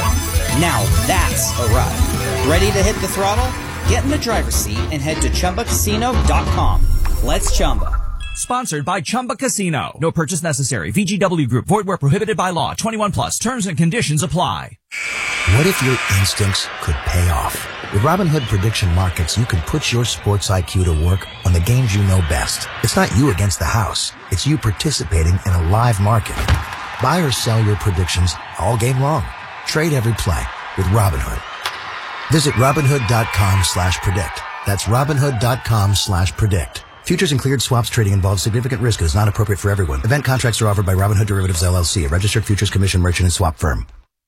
Speaker 8: Now that's a ride. Ready to hit the throttle? Get in the driver's seat and head to Chumba Casino dot com. Let's Chumba.
Speaker 13: Sponsored by Chumba Casino. No purchase necessary. V G W Group. Void where prohibited by law. twenty-one plus. Terms and conditions apply.
Speaker 31: What if your instincts could pay off? With Robinhood Prediction Markets, you can put your sports I Q to work on the games you know best. It's not you against the house. It's you participating in a live market. Buy or sell your predictions all game long. Trade every play with Robinhood. Visit Robinhood.com slash predict. That's Robinhood.com slash predict. Futures and cleared swaps trading involves significant risk and is not appropriate for everyone. Event contracts are offered by Robinhood Derivatives L L C, a registered futures commission merchant and swap firm.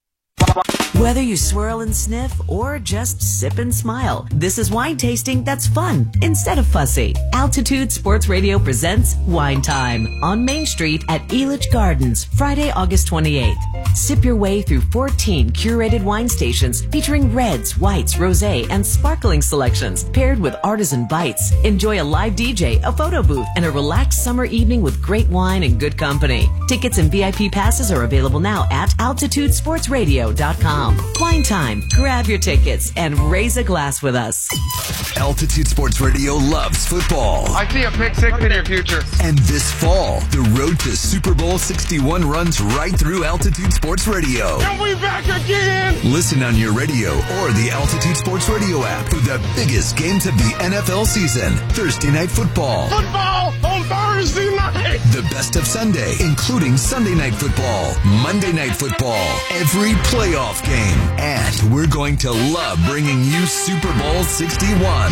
Speaker 14: Whether you swirl and sniff or just sip and smile, this is wine tasting that's fun instead of fussy. Altitude Sports Radio presents Wine Time on Main Street at Elitch Gardens, Friday, August twenty-eighth. Sip your way through fourteen curated wine stations featuring reds, whites, rosé, and sparkling selections paired with artisan bites. Enjoy a live D J, a photo booth, and a relaxed summer evening with great wine and good company. Tickets and V I P passes are available now at altitude sports radio dot com. Wine Time. Grab your tickets and raise a glass with us.
Speaker 9: Altitude Sports Radio loves football.
Speaker 15: I see a pick six in your future.
Speaker 9: And this fall, the road to Super Bowl sixty-one runs right through Altitude Sports Radio.
Speaker 15: And we back again!
Speaker 9: Listen on your radio or the Altitude Sports Radio app for the biggest games of the N F L season. Thursday Night Football.
Speaker 15: Football on Thursday night!
Speaker 9: The best of Sunday, including Sunday Night Football, Monday Night Football, every playoff game. And we're going to love bringing you Super Bowl sixty-one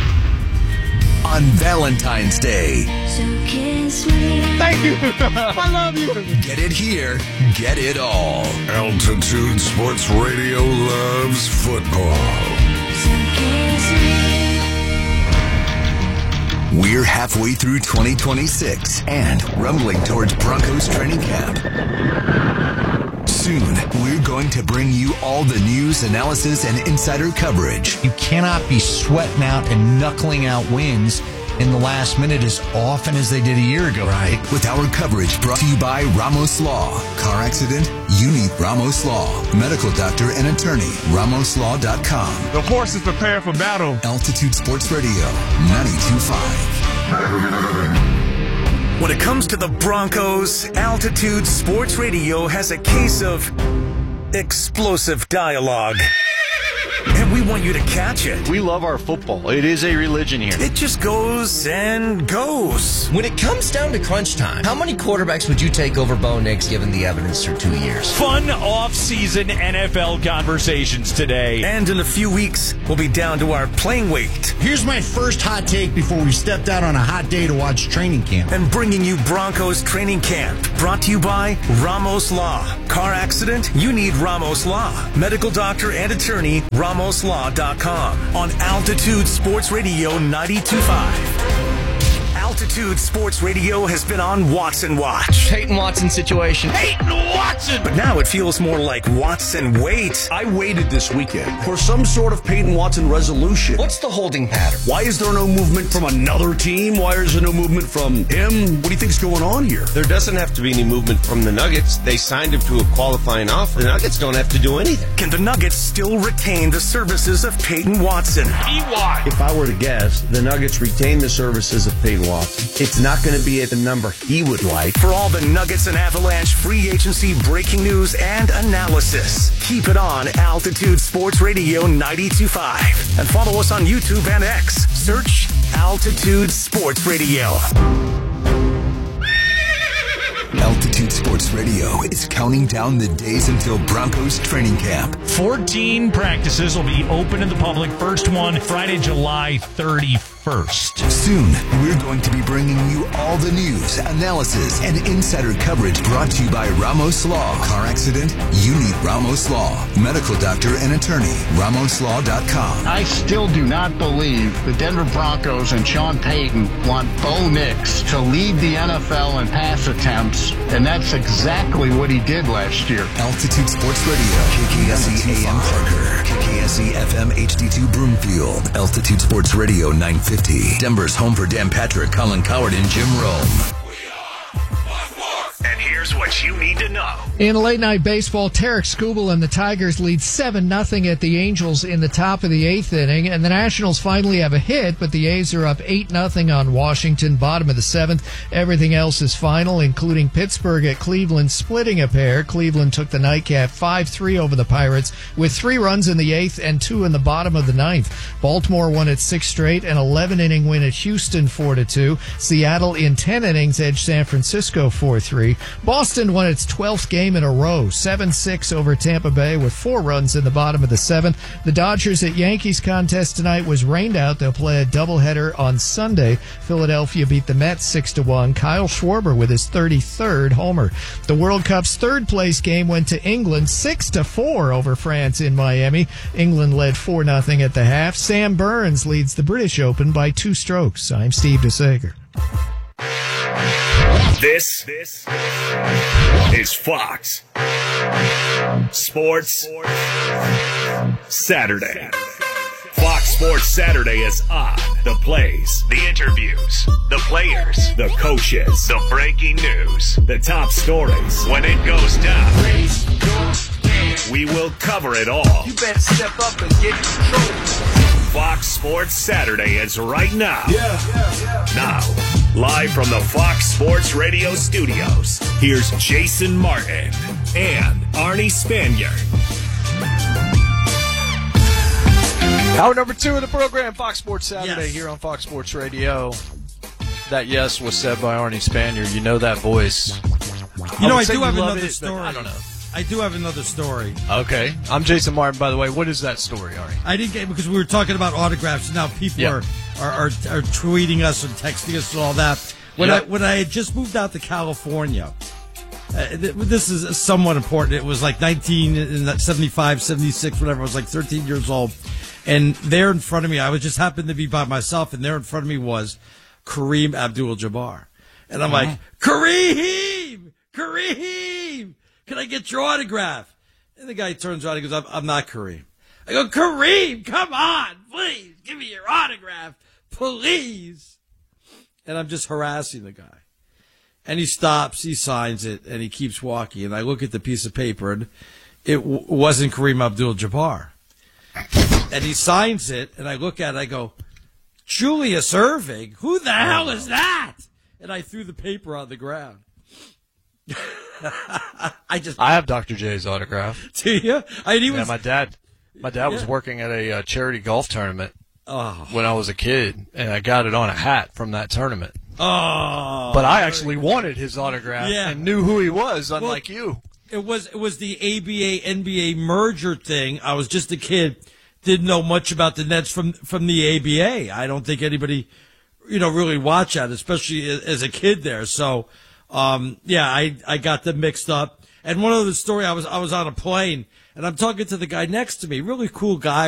Speaker 9: on Valentine's Day.
Speaker 15: So kiss me. Thank you. I love you.
Speaker 9: Get it here. Get it all.
Speaker 2: Altitude Sports Radio loves football.
Speaker 9: We're halfway through twenty twenty-six and rumbling towards Broncos training camp. Soon, we're going to bring you all the news, analysis, and insider coverage.
Speaker 6: You cannot be sweating out and knuckling out wins in the last minute as often as they did a year ago.
Speaker 9: Right. With our coverage brought to you by Ramos Law. Car accident? You need Ramos Law. Medical doctor and attorney. Ramos Law dot com.
Speaker 26: The horses prepare for battle.
Speaker 9: Altitude Sports Radio, ninety-two point five.
Speaker 3: When it comes to the Broncos, Altitude Sports Radio has a case of explosive dialogue. And we want you to catch it.
Speaker 28: We love our football. It is a religion here.
Speaker 3: It just goes and goes.
Speaker 29: When it comes down to crunch time, how many quarterbacks would you take over Bo Nix given the evidence through two years?
Speaker 30: Fun off-season N F L conversations today.
Speaker 3: And in a few weeks, we'll be down to our playing weight.
Speaker 7: Here's my first hot take before we stepped out on a hot day to watch training camp.
Speaker 3: And bringing you Broncos training camp. Brought to you by Ramos Law. Car accident? You need Ramos Law. Medical doctor and attorney, Ramos Law dot com. On Altitude Sports Radio ninety-two point five. Altitude Sports Radio has been on Watson Watch.
Speaker 29: Peyton Watson situation.
Speaker 3: Peyton Watson! But now it feels more like Watson Wait.
Speaker 10: I waited this weekend for some sort of Peyton Watson resolution.
Speaker 29: What's the holding pattern?
Speaker 10: Why is there no movement from another team? Why is there no movement from him? What do you think's going on here?
Speaker 11: There doesn't have to be any movement from the Nuggets. They signed him to a qualifying offer. The Nuggets don't have to do anything.
Speaker 3: Can the Nuggets still retain the services of Peyton Watson?
Speaker 11: E Y.
Speaker 10: If I were to guess, the Nuggets retain the services of Peyton Watson. It's not going to be at the number he would like.
Speaker 3: For all the Nuggets and Avalanche free agency breaking news and analysis, keep it on Altitude Sports Radio ninety-two point five. And follow us on YouTube and X. Search Altitude Sports Radio.
Speaker 9: Altitude Sports Radio is counting down the days until Broncos training camp.
Speaker 30: fourteen practices will be open to the public. First one, Friday, July thirty-first.
Speaker 9: Soon, we're going to be bringing you all the news, analysis, and insider coverage brought to you by Ramos Law. Car accident? You need Ramos Law. Medical doctor and attorney. Ramos Law dot com.
Speaker 12: I still do not believe the Denver Broncos and Sean Payton want Bo Nix to lead the N F L in pass attempts, and that's exactly what he did last year.
Speaker 9: Altitude Sports Radio. K K S E A M Parker. K K S E F M H D two Broomfield. Altitude Sports Radio nine fifty. Denver's home for Dan Patrick, Colin Coward, and Jim Rome.
Speaker 3: And here's what you need to know.
Speaker 16: In late night baseball, Tarek Skubal and the Tigers lead seven nothing at the Angels in the top of the eighth inning, and the Nationals finally have a hit, but the A's are up eight nothing on Washington, bottom of the seventh. Everything else is final, including Pittsburgh at Cleveland splitting a pair. Cleveland took the nightcap five three over the Pirates with three runs in the eighth and two in the bottom of the ninth. Baltimore won its sixth straight, an eleven inning win at Houston four to two. Seattle in ten innings edged San Francisco four three. Boston won its twelfth game in a row, seven six over Tampa Bay with four runs in the bottom of the seventh. The Dodgers at Yankees contest tonight was rained out. They'll play a doubleheader on Sunday. Philadelphia beat the Mets six to one. Kyle Schwarber with his thirty-third homer. The World Cup's third place game went to England six to four over France in Miami. England led four nothing at the half. Sam Burns leads the British Open by two strokes. I'm Steve DeSager.
Speaker 3: This, this is Fox Sports Saturday. Fox Sports Saturday is on. The plays, the interviews, the players, the coaches, the breaking news, the top stories. When it goes down, we will cover it all.
Speaker 17: You better step up and get control.
Speaker 3: Fox Sports Saturday is right now.
Speaker 17: Yeah, yeah, yeah.
Speaker 3: Now, live from the Fox Sports Radio studios, here's Jason Martin and Arnie Spanier.
Speaker 1: Hour number two of the program, Fox Sports Saturday,
Speaker 24: Yes.
Speaker 1: here on Fox Sports Radio. That yes was said by Arnie Spanier. You know that voice.
Speaker 24: You know, I,
Speaker 1: would say
Speaker 24: do have
Speaker 1: love
Speaker 24: another
Speaker 1: it, but
Speaker 24: story.
Speaker 1: I don't know.
Speaker 24: I do have another story.
Speaker 1: Okay. I'm Jason Martin, by the way. What is that story, Arnie?
Speaker 24: I didn't get because we were talking about autographs. And now people
Speaker 1: Yep.
Speaker 24: are, are, are are tweeting us and texting us and all that. When
Speaker 1: Yep.
Speaker 24: I when I had just moved out to California, Uh, this is somewhat important. It was like nineteen seventy-five, seventy-six, whatever. I was like thirteen years old. And there in front of me, I was just happened to be by myself, and there in front of me was Kareem Abdul-Jabbar. And I'm like, Kareem! Kareem! Can I get your autograph? And the guy turns around and goes, I'm, I'm not Kareem. I go, Kareem, come on, please, give me your autograph, please. And I'm just harassing the guy. And he stops, he signs it, and he keeps walking. And I look at the piece of paper, and it w- wasn't Kareem Abdul-Jabbar. And he signs it, and I look at it, I go, Julius Erving? Who the hell is that? And I threw the paper on the ground. I just
Speaker 1: I have Doctor J's autograph.
Speaker 24: Do you? I mean, he
Speaker 1: yeah,
Speaker 24: was,
Speaker 1: my dad. My dad
Speaker 24: yeah.
Speaker 1: was working at a uh, charity golf tournament
Speaker 24: oh.
Speaker 1: when I was a kid, and I got it on a hat from that tournament.
Speaker 24: Oh,
Speaker 1: but I actually wanted his autograph
Speaker 24: yeah.
Speaker 1: and knew who he was, unlike
Speaker 24: well,
Speaker 1: you.
Speaker 24: It was it was the A B A N B A merger thing. I was just a kid, didn't know much about the Nets from from the A B A. I don't think anybody, you know, really watched that, especially as a kid there. So, um, yeah, I I got them mixed up. And one other story, I was I was on a plane and I'm talking to the guy next to me, really cool guy.